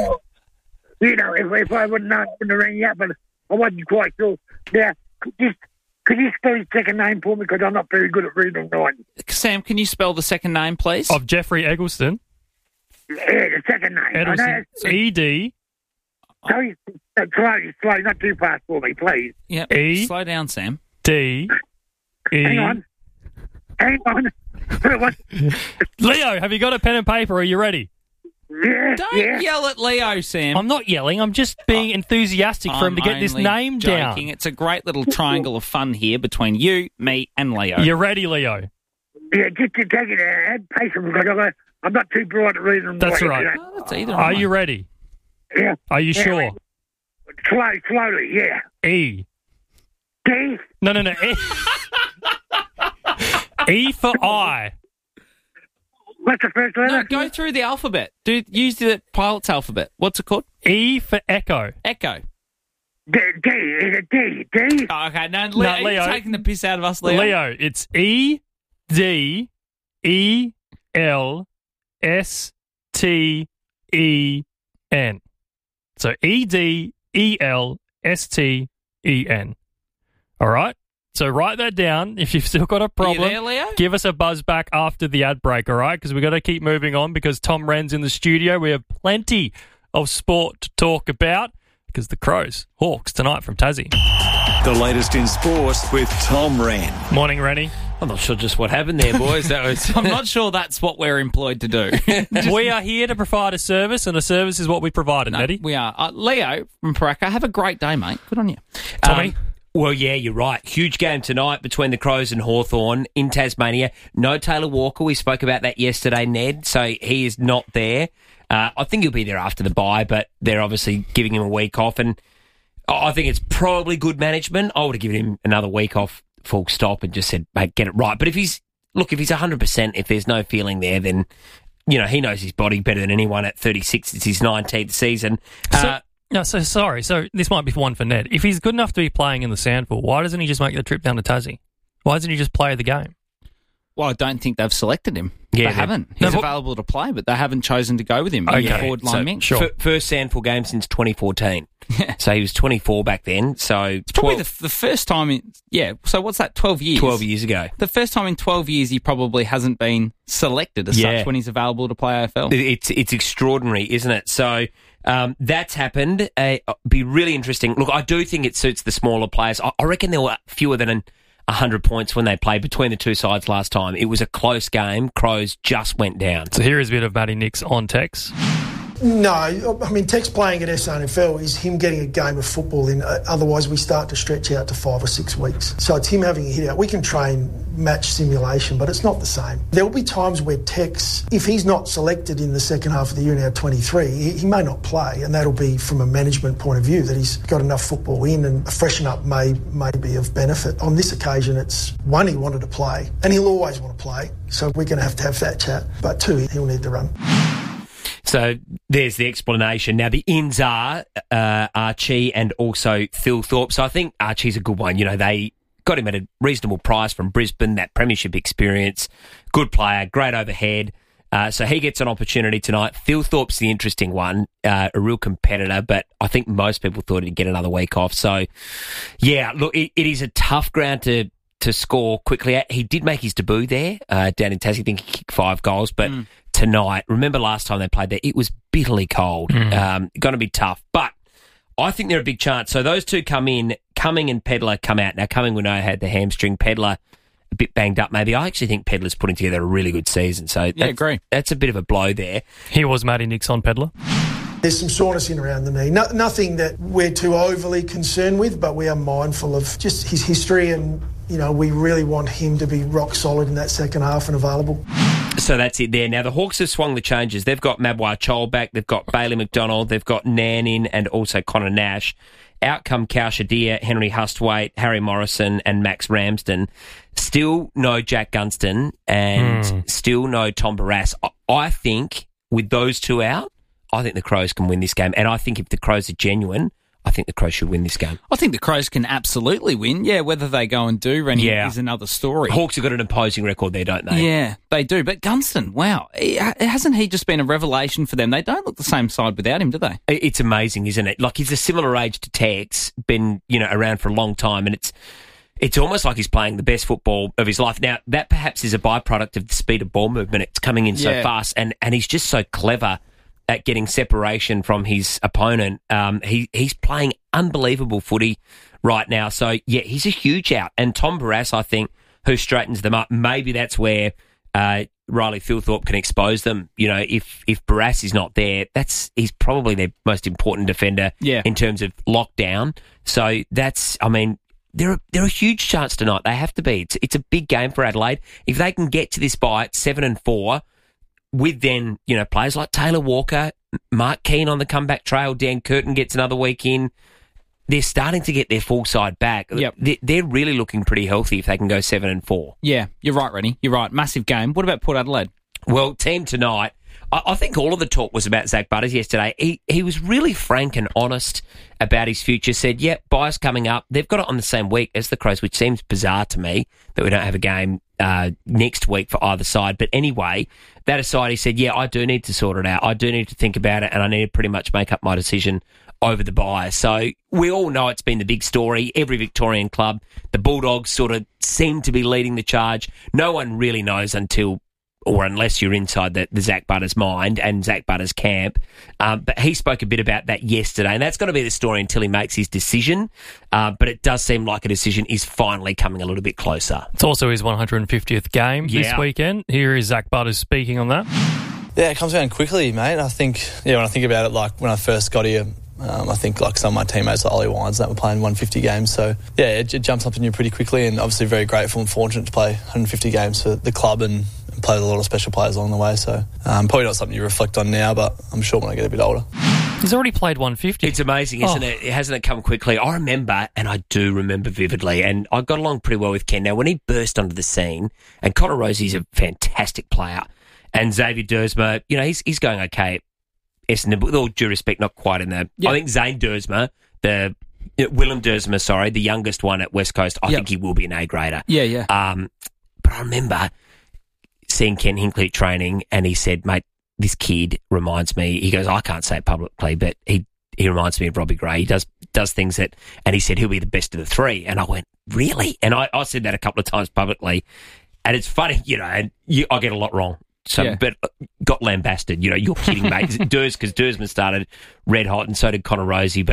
You know, if, if I wouldn't know, I wouldn't have rang you up, but I wasn't quite sure. Now, could you, could you spell his second name for me? Because I'm not very good at reading and writing. Sam, can you spell the second name, please? Of Jeffrey Eggleston? Yeah, the second name. Eggleston. E D. Sorry, slowly, slowly, not too fast for me, please. Yeah, E. Slow down, Sam. D. E. Hang on. Hang on. Leo, have you got a pen and paper? Are you ready? Yeah, Don't yeah. yell at Leo, Sam. I'm not yelling. I'm just being enthusiastic for I'm him to get this only name joking. down. It's a great little triangle of fun here between you, me, and Leo. You ready, Leo? Yeah, just to take it out. Add patience because I'm not too bright at reading and That's writing. right. You know? Oh, that's either Are one. you ready? Yeah. Are you yeah, sure? Slow, slowly, yeah. E. D. No, no, no. E, e for I. What's the first letter? No, go through the alphabet. Do use the pilot's alphabet. What's it called? E for Echo. Echo. D. D. Is it D? D? Oh, okay, no, Leo, No, Leo. You're taking the piss out of us, Leo. Leo, it's E D E L S T E N. So E D E L S T E N. All right? So write that down. If you've still got a problem, Are you there, Leo? give us a buzz back after the ad break, all right? Because we've got to keep moving on because Tom Wren's in the studio. We have plenty of sport to talk about because the Crows, Hawks tonight from Tassie. The latest in sport with Tom Wren. Morning, Rennie. I'm not sure just what happened there, boys. That was. I'm not sure that's what we're employed to do. We are here to provide a service, and a service is what we provided, No, Nettie. we are. Uh, Leo from Paracas, have a great day, mate. Good on you. Tommy? Um, well, yeah, you're right. Huge game tonight between the Crows and Hawthorn in Tasmania. No Taylor Walker. We spoke about that yesterday, Ned. So he is not there. Uh, I think he'll be there after the bye, but they're obviously giving him a week off. And I think it's probably good management. I would have given him another week off, full stop, and just said, mate, get it right. But if he's, look, if he's one hundred percent, if there's no feeling there, then, you know, he knows his body better than anyone at thirty-six. It's his nineteenth season. So, Uh, no, so sorry. So this might be one for Ned. If he's good enough to be playing in the Sandful, why doesn't he just make the trip down to Tassie? Why doesn't he just play the game? Well, I don't think they've selected him. Yeah, they haven't. No, He's but- available to play, but they haven't chosen to go with him in Okay, the forward line so mix. Sure. f- first Sandful game since twenty fourteen. So he was twenty-four back then. So It's probably the, the first time in, yeah, so what's that, twelve years? twelve years ago. The first time in twelve years he probably hasn't been selected as Yeah. such when he's available to play A F L. It- It's it's extraordinary, isn't it? So um, that's happened. Uh, be really interesting. Look, I do think it suits the smaller players. I, I reckon there were fewer than an, one hundred points when they played between the two sides last time. It was a close game. Crows just went down. So here is a bit of Matty Nix on text. No, I mean, Tex playing at S A N F L is him getting a game of football in. Uh, otherwise, we start to stretch out to five or six weeks. So it's him having a hit out. We can train match simulation, but it's not the same. There will be times where Tex, if he's not selected in the second half of the year in our twenty-three, he, he may not play, and that'll be from a management point of view that he's got enough football in, and a freshen up may, may be of benefit. On this occasion, it's one, he wanted to play, and he'll always want to play, so we're going to have to have that chat. But two, he'll need to run. So there's the explanation. Now, the ins are uh, Archie and also Phil Thorpe. So I think Archie's a good one. You know, they got him at a reasonable price from Brisbane, that premiership experience, good player, great overhead. Uh, so he gets an opportunity tonight. Phil Thorpe's the interesting one, uh, a real competitor, but I think most people thought he'd get another week off. So, yeah, look, it, it is a tough ground to to score quickly at. He did make his debut there uh, down in Tassie. I think he kicked five goals, but mm. tonight, remember last time they played there, it was bitterly cold. Mm. Um, going to be tough, but I think they're a big chance. So those two come in, Cumming and Pedlar come out. Now, Cumming, we know, had the hamstring. Pedlar, a bit banged up maybe. I actually think Pedlar's putting together a really good season. So yeah, agree. That's a bit of a blow there. He was Matty Nix on Pedlar. There's some soreness in around the knee. No, nothing that we're too overly concerned with, but we are mindful of just his history, and, you know, we really want him to be rock solid in that second half and available. So that's it there. Now, the Hawks have swung the changes. They've got Mabwar Chol back. They've got Bailey McDonald. They've got Nan in, and also Connor Nash. Out come Cal Shadir, Henry Hustwaite, Harry Morrison, and Max Ramsden. Still no Jack Gunston, and mm. still no Tom Barrass. I think with those two out, I think the Crows can win this game. And I think if the Crows are genuine, I think the Crows should win this game. I think the Crows can absolutely win. Yeah, whether they go and do, Rennie, yeah. is another story. Hawks have got an imposing record there, don't they? Yeah, they do. But Gunston, wow, hasn't he just been a revelation for them? They don't look the same side without him, do they? It's amazing, isn't it? Like, he's a similar age to Tex, been, you know, around for a long time, and it's it's almost like he's playing the best football of his life. Now, that perhaps is a byproduct of the speed of ball movement. It's coming in so yeah. fast, and, and he's just so clever at getting separation from his opponent. Um, he he's playing unbelievable footy right now. So, yeah, he's a huge out. And Tom Barrass, I think, who straightens them up, maybe that's where uh, Riley Philthorpe can expose them. You know, if if Barrass is not there, that's he's probably their most important defender yeah. in terms of lockdown. So that's, I mean, they're a, they're a huge chance tonight. They have to be. It's, it's a big game for Adelaide. If they can get to this bye at seven and four, with then, you know, players like Taylor Walker, Mark Keane on the comeback trail, Dan Curtin gets another week in, they're starting to get their full side back. Yep. They're, they're really looking pretty healthy if they can go seven and four. Yeah, you're right, Rennie. You're right. Massive game. What about Port Adelaide? Well, team tonight, I, I think all of the talk was about Zach Butters yesterday. He he was really frank and honest about his future. Said, yep, bye's coming up. They've got it on the same week as the Crows, which seems bizarre to me that we don't have a game uh, next week for either side. But anyway, that aside, he said, yeah, I do need to sort it out. I do need to think about it, and I need to pretty much make up my decision over the bye. So we all know it's been the big story. Every Victorian club, the Bulldogs sort of seem to be leading the charge. No one really knows until, or unless you're inside the, the Zach Butters mind and Zach Butters camp. Um, but he spoke a bit about that yesterday, and that's going to be the story until he makes his decision. Uh, but it does seem like a decision is finally coming a little bit closer. It's also his one hundred fiftieth game yeah. this weekend. Here is Zach Butters speaking on that. Yeah, it comes around quickly, mate. I think, yeah, when I think about it, like when I first got here, Um, I think like some of my teammates like Ollie Wines that were playing one hundred fifty games, so yeah, it, it jumps up in you pretty quickly, and obviously very grateful and fortunate to play one hundred fifty games for the club and, and play with a lot of special players along the way. So um, probably not something you reflect on now, but I'm sure when I get a bit older. He's already played one hundred fifty. It's amazing, isn't oh. it? It hasn't it come quickly? I remember, and I do remember vividly, and I got along pretty well with Ken. Now, when he burst onto the scene, and Connor Rosie's a fantastic player, and Xavier Dersma, you know, he's he's going okay. Essendon, with all due respect, not quite in the... Yep. I think Zane Dersma, the... Willem Dersma, sorry, the youngest one at West Coast, I yep. think he will be an A-grader. Yeah, yeah. Um, but I remember seeing Ken Hinkley at training, and he said, mate, this kid reminds me... He goes, I can't say it publicly, but he he reminds me of Robbie Gray. He does does things that... And he said he'll be the best of the three. And I went, really? And I, I said that a couple of times publicly. And it's funny, you know, and you, I get a lot wrong. So, yeah. but got lambasted. You know, you're kidding, mate. Durs, because Dersman started red hot, and so did Connor Rosie. But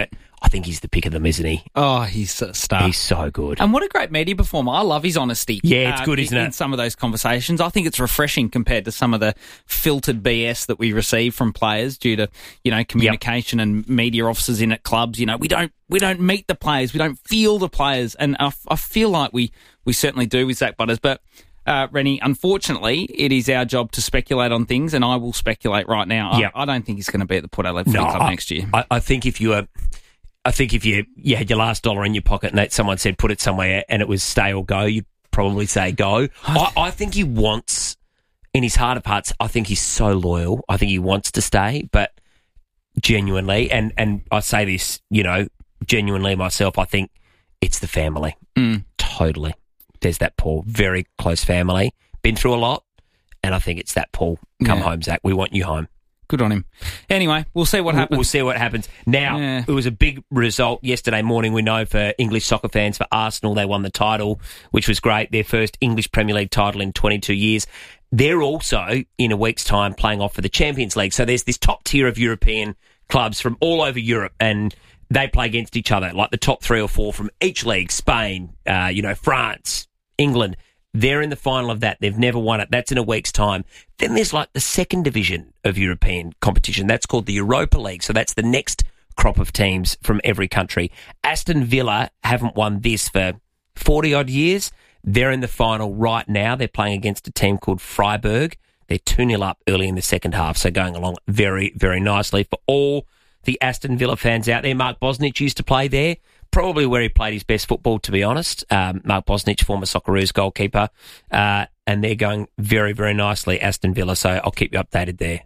I think he's the pick of them, isn't he? Oh, he's a star. He's so good. And what a great media performer. I love his honesty. Yeah, it's good, uh, isn't in, it? In some of those conversations. I think it's refreshing compared to some of the filtered B S that we receive from players due to, you know, communication yep. and media officers in at clubs. You know, we don't we don't meet the players. We don't feel the players. And I, I feel like we, we certainly do with Zach Butters. But, uh, Rennie, unfortunately, it is our job to speculate on things, and I will speculate right now. Yep. I, I don't think he's going to be at the Port Adelaide Footy no, Club I, next year. I, I think if you were... I think if you, you had your last dollar in your pocket and that someone said put it somewhere and it was stay or go, you'd probably say go. I, I think he wants, in his heart of hearts, I think he's so loyal. I think he wants to stay, but genuinely, and, and I say this, you know, genuinely myself, I think it's the family. Mm. Totally. There's that Paul, very close family, been through a lot, and I think it's that Paul. Come Yeah. home, Zach. We want you home. Good on him. Anyway, we'll see what happens. We'll see what happens. Now, Yeah. it was a big result yesterday morning, we know, for English soccer fans, for Arsenal. They won the title, which was great. Their first English Premier League title in twenty-two years. They're also, in a week's time, playing off for the Champions League. So there's this top tier of European clubs from all over Europe, and they play against each other, like the top three or four from each league, Spain, uh, you know, France, England. They're in the final of that. They've never won it. That's in a week's time. Then there's like the second division of European competition. That's called the Europa League. So that's the next crop of teams from every country. Aston Villa haven't won this for forty-odd years. They're in the final right now. They're playing against a team called Freiburg. They're two nil up early in the second half, so going along very, very nicely. For all the Aston Villa fans out there, Mark Bosnich used to play there. Probably where he played his best football, to be honest. Um, Mark Bosnich, former Socceroos goalkeeper. Uh, and they're going very, very nicely, Aston Villa, so I'll keep you updated there.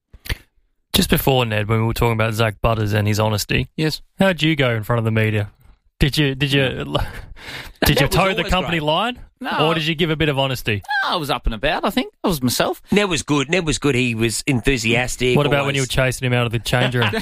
Just before, Ned, when we were talking about Zach Butters and his honesty. Yes. How'd you go in front of the media? Did you did you did you was toe the always company great. line, No. or did you give a bit of honesty? I was up and about, I think. I was myself. Ned was good. Ned was good. He was enthusiastic. What about always. when you were chasing him out of the change room?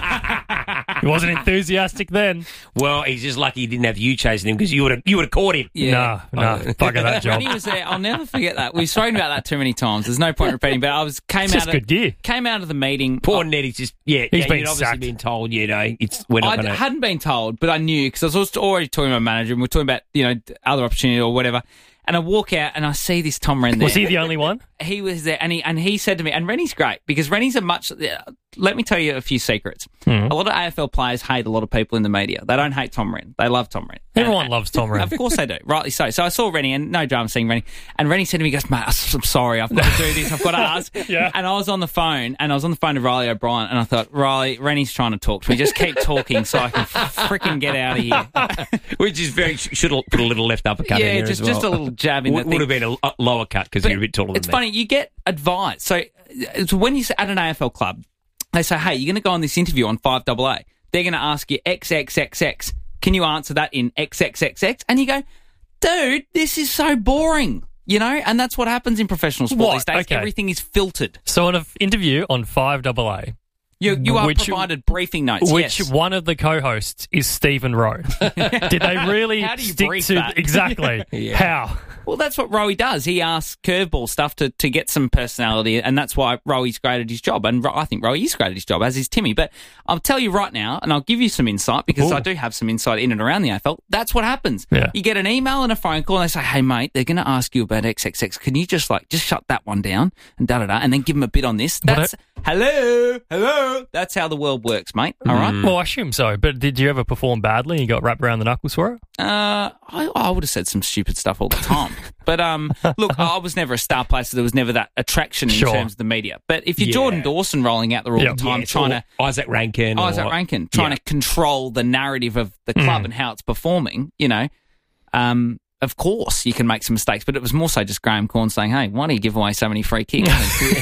He wasn't enthusiastic then. Well, he's just lucky he didn't have you chasing him, because you would have you would have caught him. No, no, bugger that job. When he was there, I'll never forget that. We've spoken about that too many times. There's no point repeating, but I was came It's out just of good gear. came out of the meeting. Poor I- Ned, he's just, yeah, He's yeah been you'd obviously sacked. been told, you know, it's, we're not I going to... hadn't been told, but I knew because I was also already talking to my manager and we we're talking about, you know, other opportunity or whatever. And I walk out and I see this Tom Wren there. Was he the only one? He was there, and he and he said to me, and Rennie's great because Rennie's a much. Let me tell you a few secrets. Hmm. A lot of A F L players hate a lot of people in the media. They don't hate Tom Wren. They love Tom Wren. Everyone loves Tom Wren. Of course they do, rightly so. So I saw Rennie, and no drama seeing Rennie. And Rennie said to me, he goes, mate, I'm sorry, I've got to do this, I've got to ask. Yeah. And I was on the phone, and I was on the phone to Riley O'Brien, and I thought, Riley, Rennie's trying to talk to me. Just keep talking so I can freaking get out of here. Which is very... Should have put a little left uppercut Yeah, in there just- as well. just a little jab in Would, the would thing. have been a, a lower cut because you're a bit taller It's than me. funny, you get advice. So it's when you're at an A F L club, they say, hey, you're going to go on this interview on five double A. They're going to ask you X X X X. Can you answer that in X X X X? And you go, dude, this is so boring. You know, and that's what happens in professional sport What? these days. Okay. Everything is filtered. So in an interview on five double A, You, you are Which- provided briefing notes, which yes. one of the co-hosts is Stephen Rowe. Did they really How do you stick brief to that? exactly Yeah. how? Well, that's what Rowie does. He asks curveball stuff to, to get some personality, and that's why Rowie's great at his job. And Ro- I think Rowie is great at his job, as is Timmy. But I'll tell you right now, and I'll give you some insight, because Ooh. I do have some insight in and around the A F L. That's what happens. Yeah. You get an email and a phone call, and they say, hey, mate, they're going to ask you about X X X. Can you just, like, just shut that one down and da-da-da, and then give them a bit on this? That's, hello, hello. That's how the world works, mate. All right? Well, I assume so. But did you ever perform badly and you got wrapped around the knuckles for it? Uh, I, I would have said some stupid stuff all the time. But um, look, I was never a star player, so there was never that attraction in Sure. terms of the media. But if you're Yeah. Jordan Dawson rolling out there all Yep. the time, Yeah, trying or to Isaac Rankin. Isaac or, Rankin, trying Yeah. to control the narrative of the club Mm. and how it's performing, you know, um, of course you can make some mistakes. But it was more so just Graham Corn saying, "Hey, why do you give away so many free kicks?"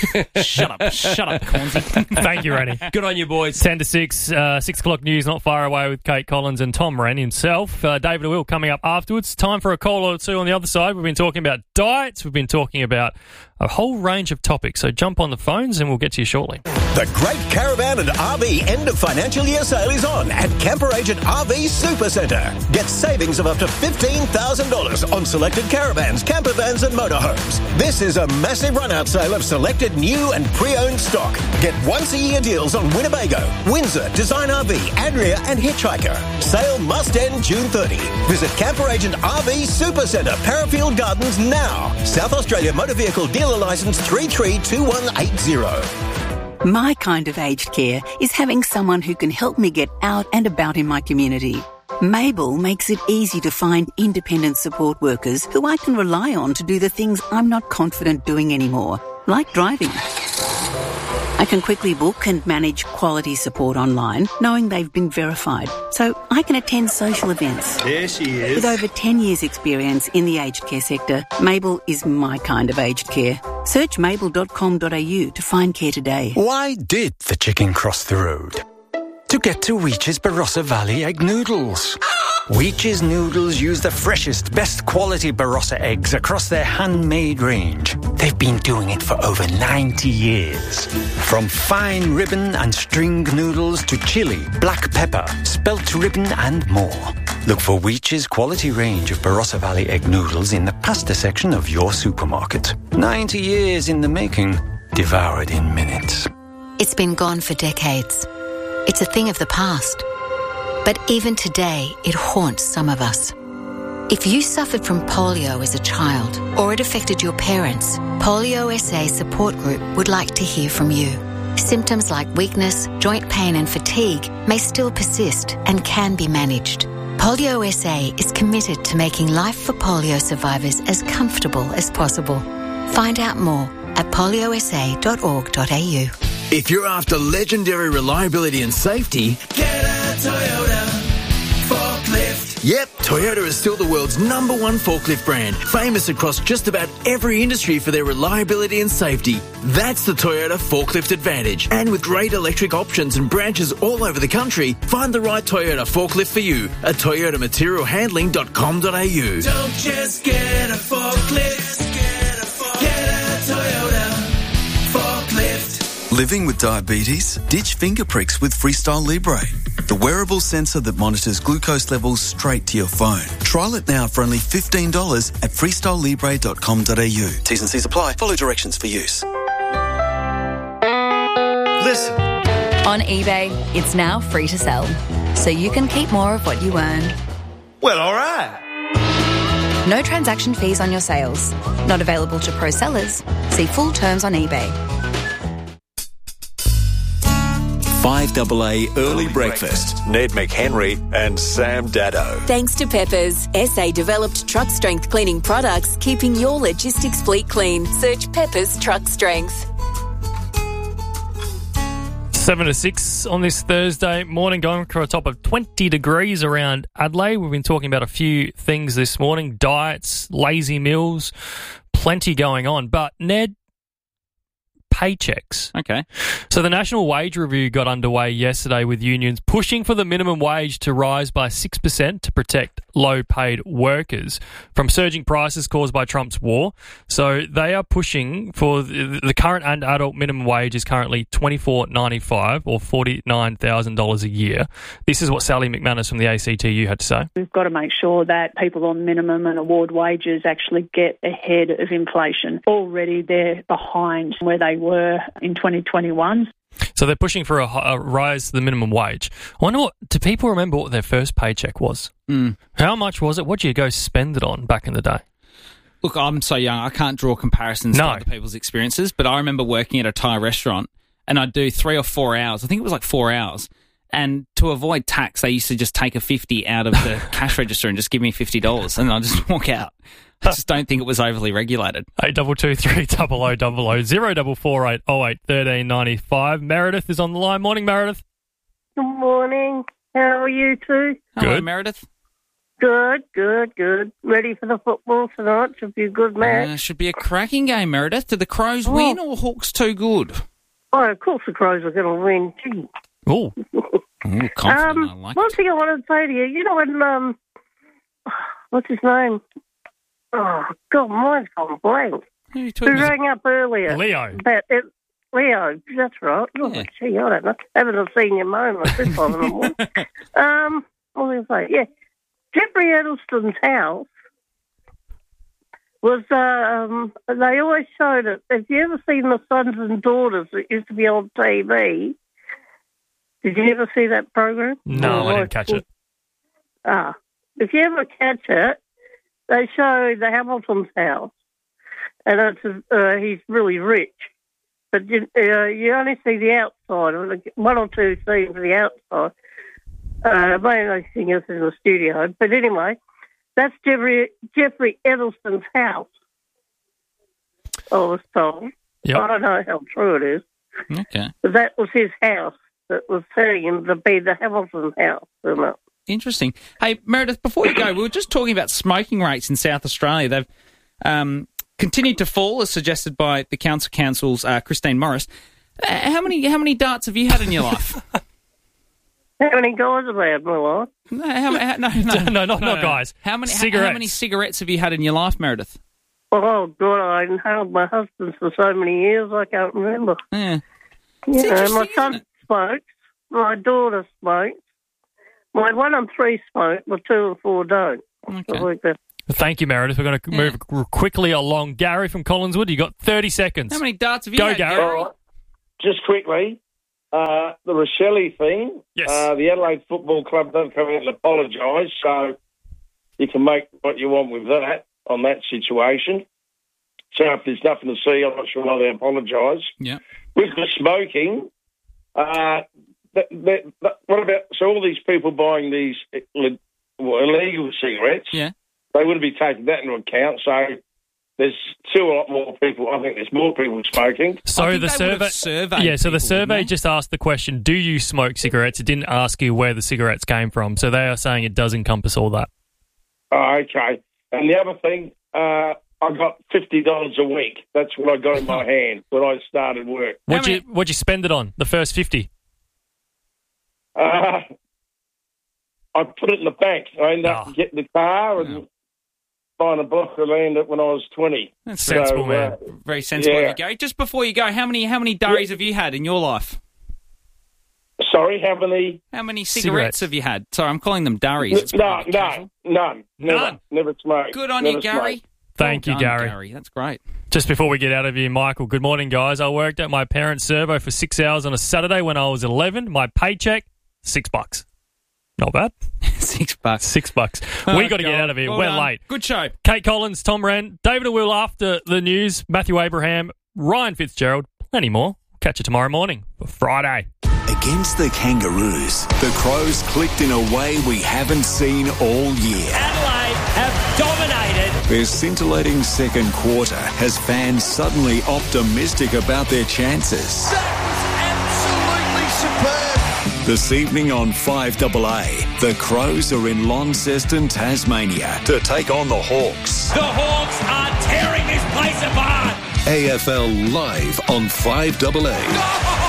shut up, shut up, Cornsy. Thank you, Rennie. Good on you, boys. ten to six, uh, six o'clock news not far away with Kate Collins and Tom Wren himself. Uh, David Will coming up afterwards. Time for a call or two on the other side. We've been talking about diets. We've been talking about a whole range of topics. So jump on the phones and we'll get to you shortly. The Great Caravan and R V end of financial year sale is on at Camper Agent R V Supercentre. Get savings of up to fifteen thousand dollars on selected caravans, camper vans and motorhomes. This is a massive run-out sale of selected new and pre-owned stock. Get once-a-year deals on Winnebago, Windsor, Design R V, Adria and Hitchhiker. Sale must end June thirtieth. Visit Camper Agent R V Supercentre, Parafield Gardens now. South Australia Motor Vehicle Dealer Licence three three two one eight zero. My kind of aged care is having someone who can help me get out and about in my community. Mabel makes it easy to find independent support workers who I can rely on to do the things I'm not confident doing anymore, like driving. I can quickly book and manage quality support online, knowing they've been verified, so I can attend social events. There she is. With over ten years' experience in the aged care sector, Mabel is my kind of aged care. Search mabel dot com dot a u to find care today. Why did the chicken cross the road? To get to Weech's Barossa Valley Egg Noodles. Weech's Noodles use the freshest, best quality Barossa eggs across their handmade range. They've been doing it for over ninety years. From fine ribbon and string noodles to chili, black pepper, spelt ribbon and more. Look for Weech's quality range of Barossa Valley Egg Noodles in the pasta section of your supermarket. ninety years in the making, devoured in minutes. It's been gone for decades. It's a thing of the past. But even today, it haunts some of us. If you suffered from polio as a child or it affected your parents, Polio S A Support Group would like to hear from you. Symptoms like weakness, joint pain and fatigue may still persist and can be managed. Polio S A is committed to making life for polio survivors as comfortable as possible. Find out more at polio s a dot org dot a u. If you're after legendary reliability and safety, get a Toyota forklift. Yep, Toyota is still the world's number one forklift brand, famous across just about every industry for their reliability and safety. That's the Toyota Forklift Advantage. And with great electric options and branches all over the country, find the right Toyota forklift for you at toyota material handling dot com dot a u. Don't just get a forklift, get a, forklift. Get a Toyota forklift. Living with diabetes? Ditch finger pricks with Freestyle Libre, the wearable sensor that monitors glucose levels straight to your phone. Trial it now for only fifteen dollars at freestyle libre dot com dot a u. T's and C's apply. Follow directions for use. Listen. On eBay, it's now free to sell, so you can keep more of what you earn. Well, all right. No transaction fees on your sales. Not available to pro sellers. See full terms on eBay. five A A Early Breakfast. Ned McHenry and Sam Daddo. Thanks to Peppers, S A developed truck strength cleaning products, keeping your logistics fleet clean. Search Peppers Truck Strength. Seven to six on this Thursday morning, going for a top of twenty degrees around Adelaide. We've been talking about a few things this morning, diets, lazy meals, plenty going on. But Ned, paychecks. Okay. So the National Wage Review got underway yesterday with unions pushing for the minimum wage to rise by six percent to protect low-paid workers from surging prices caused by Trump's war. So they are pushing for the, the current and adult minimum wage is currently twenty-four dollars and ninety-five cents or forty-nine thousand dollars a year. This is what Sally McManus from the A C T U had to say. We've got to make sure that people on minimum and award wages actually get ahead of inflation. Already they're behind where they were in twenty twenty-one. So they're pushing for a, a rise to the minimum wage. I wonder what, do people remember what their first paycheck was? Mm. How much was it? What did you go spend it on back in the day? Look, I'm so young, I can't draw comparisons No. to other people's experiences, but I remember working at a Thai restaurant and I'd do three or four hours. I think it was like four hours. And to avoid tax, they used to just take a fifty out of the cash register and just give me fifty dollars and I'd just walk out. I just don't think it was overly regulated. Eight double two three double o double o zero double four eight oh eight thirteen ninety five. Meredith is on the line. Morning, Meredith. Good morning. How are you two? Hello, Good. Meredith. Good, good, good. Ready for the football tonight? Should be a good match. Uh, should be a cracking game, Meredith. Did the Crows Oh. win or Hawks too good? Oh, of course the Crows are going to win. Gee. Oh. Ooh, confident, Um, I like one it. thing I wanted to say to you, you know when, um, what's his name? Oh, God, mine's gone blank. Who are you Who talking about? rang up earlier? Leo. About it. Leo, that's right. Oh, Yeah. gee, I don't know. Having a senior moment this time in the morning. Um, what was I say? Yeah. Jeffrey Edelston's house was, um, they always showed it. Have you ever seen The Sons and Daughters that used to be on T V? Did you ever see that program? No, Or I didn't like- catch it. Ah, if you ever catch it, they show the Hamilton's house, and it's uh, he's really rich, but you, uh, you only see the outside, or the- one or two scenes of the outside. Uh, mainly thing is in the studio, but anyway, that's Jeffrey Jeffrey Edelston's house. I was told. Yep. I don't know how true it is, Okay. but that was his house. That was telling him to be the Hamilton house, isn't it? Interesting. Hey, Meredith, before you go, we were just talking about smoking rates in South Australia. They've um, continued to fall, as suggested by the Council Council's uh, Christine Morris. Uh, how many how many darts have you had in your life? How many guys have I had in my life? No, how, how, no, no, No, not- not guys. How many Cigarettes. How many cigarettes have you had in your life, Meredith? Oh, God, I inhaled my husband's for so many years, I can't remember. Yeah. You know, interesting, my isn't son it? smokes, my daughter smokes, my one and three smoke, my two and four don't. Okay. Like that. Thank you, Meredith. We're going to move r- quickly along. Gary from Collinswood, you got thirty seconds. How many darts have you Go, had, Gary. Gary? All right. Just quickly, uh, the Rochelle thing, Yes. uh, the Adelaide Football Club don't come out and apologise, so you can make what you want with that on that situation. So if there's nothing to see, I'm not sure why they apologise. Yeah. With the smoking, uh, that, that, that, what about, so all these people buying these ill- illegal cigarettes, Yeah. they wouldn't be taking that into account, so there's still a lot more people, I think there's more people smoking. So the they would have survey, surveyed yeah. So the people, survey wouldn't they? just asked the question: do you smoke cigarettes? It didn't ask you where the cigarettes came from. So they are saying it does encompass all that. Oh, okay. And the other thing, uh, I got fifty dollars a week. That's what I got in my hand when I started work. What'd you What'd you spend it on? The first fifty. Uh, I put it in the bank. I ended up Oh. getting the car and buying a block of land when I was twenty. That's So, sensible, uh, man. Very sensible yeah. of you, Gary. Just before you go, how many how many durries have you had in your life? Sorry, how many? How many cigarettes, Cigarettes. have you had? Sorry, I'm calling them durries. It's No, probably no, casual. none. Never, None? never smoked. Good on Never you, Gary. smoked. Thank Well you, done, Gary. That's great. Just before we get out of here, Michael, good morning, guys. I worked at my parents' servo for six hours on a Saturday when I was eleven. My paycheck, six bucks. Not bad. Six bucks. Six bucks. Oh, we got to get God. out of here. Well We're done. late. Good show. Kate Collins, Tom Wren, David and Will after the news, Matthew Abraham, Ryan Fitzgerald, plenty more. Catch you tomorrow morning for Friday. Against the Kangaroos, the Crows clicked in a way we haven't seen all year. Adelaide have dominated. Their scintillating second quarter has fans suddenly optimistic about their chances. Absolutely superb. This evening on five A A, the Crows are in Launceston, Tasmania to take on the Hawks. The Hawks are tearing this place apart. A F L live on five A A.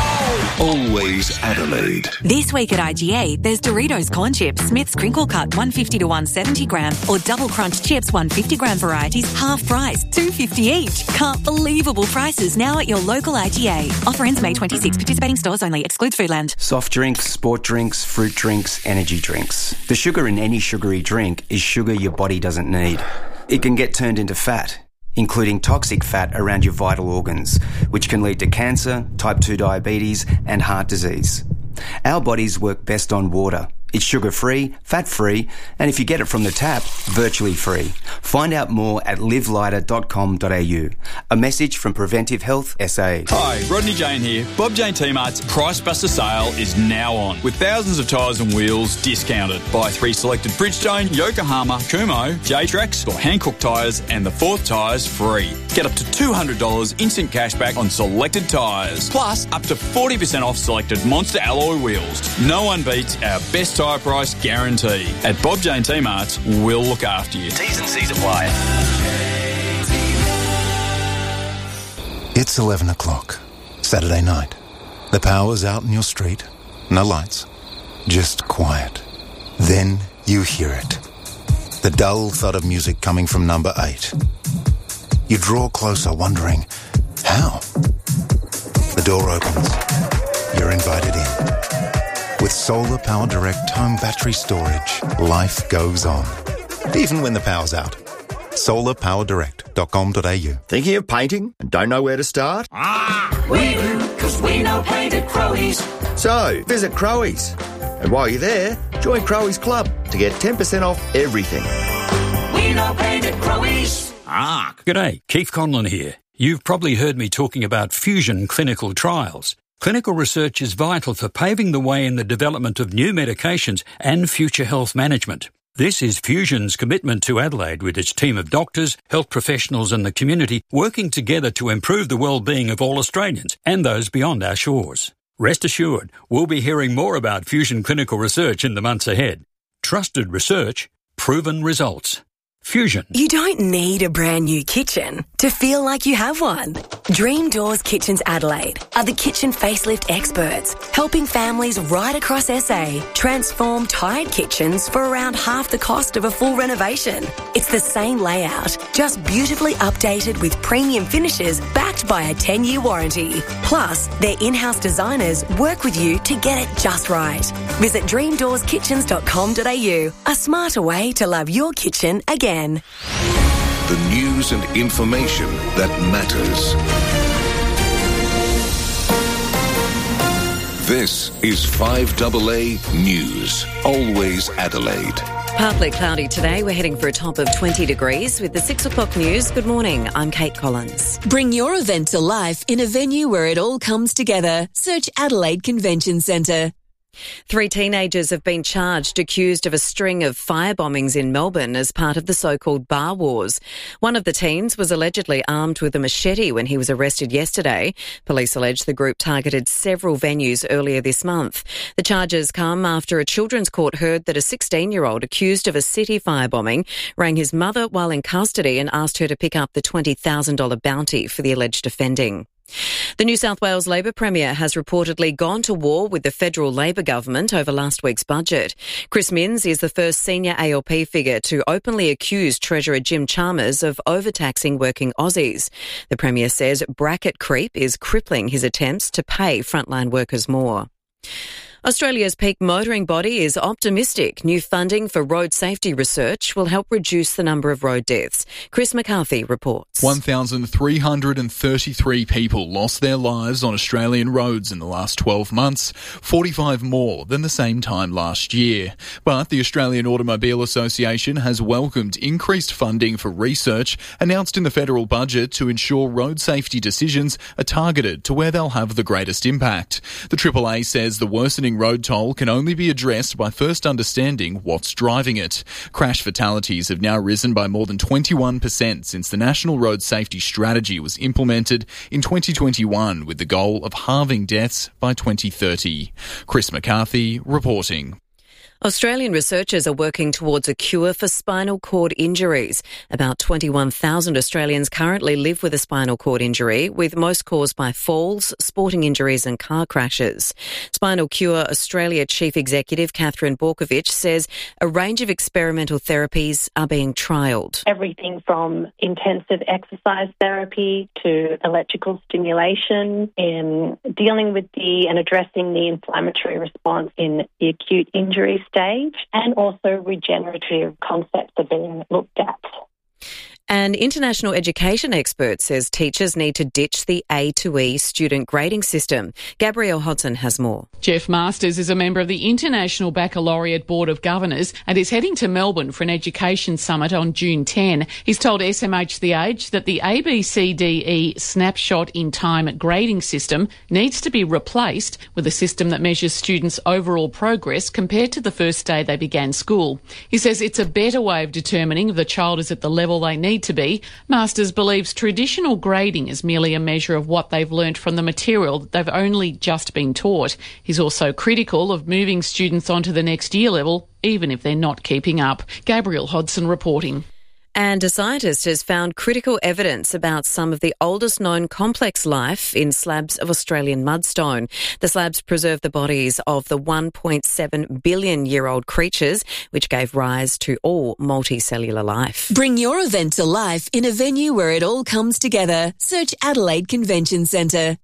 Always Adelaide. This week at I G A, there's Doritos Corn Chips, Smith's Crinkle Cut one fifty to one seventy gram, or Double Crunch Chips one fifty gram varieties, half price, two fifty each. Can't believable prices now at your local I G A. Offer ends May twenty-sixth. Participating stores only. Excludes Foodland. Soft drinks, sport drinks, fruit drinks, energy drinks. The sugar in any sugary drink is sugar your body doesn't need. It can get turned into fat, including toxic fat around your vital organs, which can lead to cancer, type two diabetes, and heart disease. Our bodies work best on water. It's sugar-free, fat-free, and if you get it from the tap, virtually free. Find out more at live lighter dot com dot a u. A message from Preventive Health S A. Hi, Rodney Jane here. Bob Jane T-Mart's Price Buster sale is now on, with thousands of tyres and wheels discounted. Buy three selected Bridgestone, Yokohama, Kumho, J-Trax or Hankook tyres and the fourth tyre's free. Get up to two hundred dollars instant cashback on selected tyres, plus up to forty percent off selected Monster alloy wheels. No one beats our best tyre price guarantee. At Bob Jane T-Mart's, we'll look after you. T's and C's apply. It's eleven o'clock, Saturday night. The power's out in your street. No lights. Just quiet. Then you hear it. The dull thud of music coming from number eight. You draw closer, wondering, how? The door opens. You're invited in. With Solar Power Direct home battery storage, life goes on. Even when the power's out. solar power direct dot com dot a u. Thinking of painting and don't know where to start? Ah, we do, because we know paint at Crowies. So, visit Crowies. And while you're there, join Crowies Club to get ten percent off everything. We know paint at Crowies. Ah, g'day, Keith Conlon here. You've probably heard me talking about fusion clinical trials. Clinical research is vital for paving the way in the development of new medications and future health management. This is Fusion's commitment to Adelaide with its team of doctors, health professionals and the community working together to improve the well-being of all Australians and those beyond our shores. Rest assured, we'll be hearing more about Fusion clinical research in the months ahead. Trusted research, proven results. Fusion. You don't need a brand new kitchen to feel like you have one. Dream Doors Kitchens Adelaide are the kitchen facelift experts, helping families right across S A transform tired kitchens for around half the cost of a full renovation. It's the same layout, just beautifully updated with premium finishes backed by a ten-year warranty. Plus, their in-house designers work with you to get it just right. Visit dream doors kitchens dot com dot a u, a smarter way to love your kitchen again. The news and information that matters. This is five A A News. Always Adelaide. Partly cloudy today. We're heading for a top of twenty degrees with the six o'clock news. Good morning. I'm Kate Collins. Bring your event to life in a venue where it all comes together. Search Adelaide Convention Centre. Three teenagers have been charged, accused of a string of fire bombings in Melbourne as part of the so-called bar wars. One of the teens was allegedly armed with a machete when he was arrested yesterday. Police allege the group targeted several venues earlier this month. The charges come after a children's court heard that a sixteen-year-old accused of a city firebombing rang his mother while in custody and asked her to pick up the twenty thousand dollars bounty for the alleged offending. The New South Wales Labor Premier has reportedly gone to war with the federal Labor government over last week's budget. Chris Minns is the first senior A L P figure to openly accuse Treasurer Jim Chalmers of overtaxing working Aussies. The Premier says bracket creep is crippling his attempts to pay frontline workers more. Australia's peak motoring body is optimistic. New funding for road safety research will help reduce the number of road deaths. Chris McCarthy reports. one thousand three hundred thirty-three people lost their lives on Australian roads in the last twelve months, forty-five more than the same time last year. But the Australian Automobile Association has welcomed increased funding for research announced in the federal budget to ensure road safety decisions are targeted to where they'll have the greatest impact. The triple A says the worsening road toll can only be addressed by first understanding what's driving it. Crash fatalities have now risen by more than twenty-one percent since the National Road Safety Strategy was implemented in twenty twenty-one with the goal of halving deaths by twenty thirty. Chris McCarthy reporting. Australian researchers are working towards a cure for spinal cord injuries. About twenty-one thousand Australians currently live with a spinal cord injury, with most caused by falls, sporting injuries and car crashes. Spinal Cure Australia Chief Executive Catherine Borkovich says a range of experimental therapies are being trialled. Everything from intensive exercise therapy to electrical stimulation, in dealing with the and addressing the inflammatory response in the acute injury stage, and also regenerative concepts are being looked at. An international education expert says teachers need to ditch the A to E student grading system. Gabrielle Hodson has more. Jeff Masters is a member of the International Baccalaureate Board of Governors and is heading to Melbourne for an education summit on June tenth. He's told S M H The Age that the A B C D E snapshot in time grading system needs to be replaced with a system that measures students' overall progress compared to the first day they began school. He says it's a better way of determining if the child is at the level they need to be. Masters believes traditional grading is merely a measure of what they've learnt from the material that they've only just been taught. He's also critical of moving students onto the next year level, even if they're not keeping up. Gabrielle Hodson reporting. And a scientist has found critical evidence about some of the oldest known complex life in slabs of Australian mudstone. The slabs preserve the bodies of the one point seven billion year old creatures, which gave rise to all multicellular life. Bring your event to life in a venue where it all comes together. Search Adelaide Convention Centre.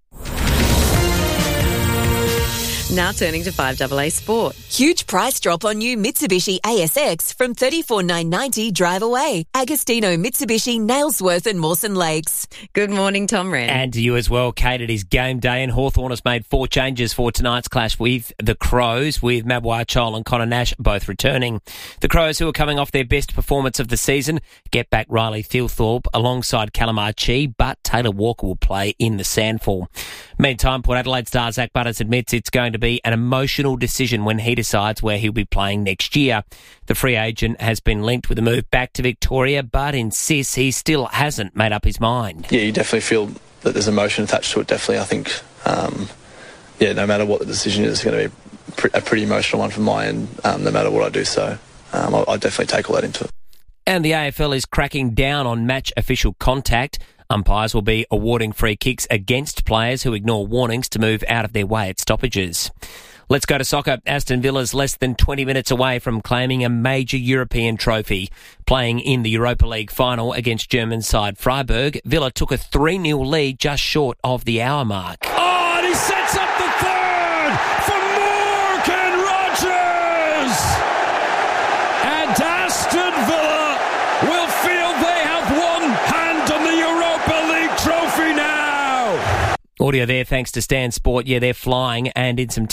Now turning to five A A Sport. Huge price drop on new Mitsubishi A S X from thirty-four thousand nine hundred ninety dollars drive away. Agostino Mitsubishi, Nailsworth and Mawson Lakes. Good morning, Tom Wren. And to you as well, Kate. It is game day and Hawthorn has made four changes for tonight's clash with the Crows, with Mabwai Chol and Connor Nash both returning. The Crows, who are coming off their best performance of the season, get back Riley Thilthorpe alongside Calamar Chi, but Taylor Walker will play in the Sandfall. Meantime, Port Adelaide star Zach Butters admits it's going to be an emotional decision when he decides where he'll be playing next year. The free agent has been linked with a move back to Victoria, but insists he still hasn't made up his mind. Yeah, you definitely feel that there's emotion attached to it, definitely. I think, um, yeah, no matter what the decision is, it's going to be a pretty emotional one from my end, um, no matter what I do. So um, I'll, I'll definitely take all that into it. And the A F L is cracking down on match official contact. Umpires will be awarding free kicks against players who ignore warnings to move out of their way at stoppages. Let's go to soccer. Aston Villa's less than twenty minutes away from claiming a major European trophy. Playing in the Europa League final against German side Freiburg, Villa took a three nil lead just short of the hour mark. Oh, and he sets up the third for Morgan Rogers! And Aston Villa will feel they have one hand on the Europa League trophy now! Audio there thanks to Stan Sport. Yeah, they're flying, and in some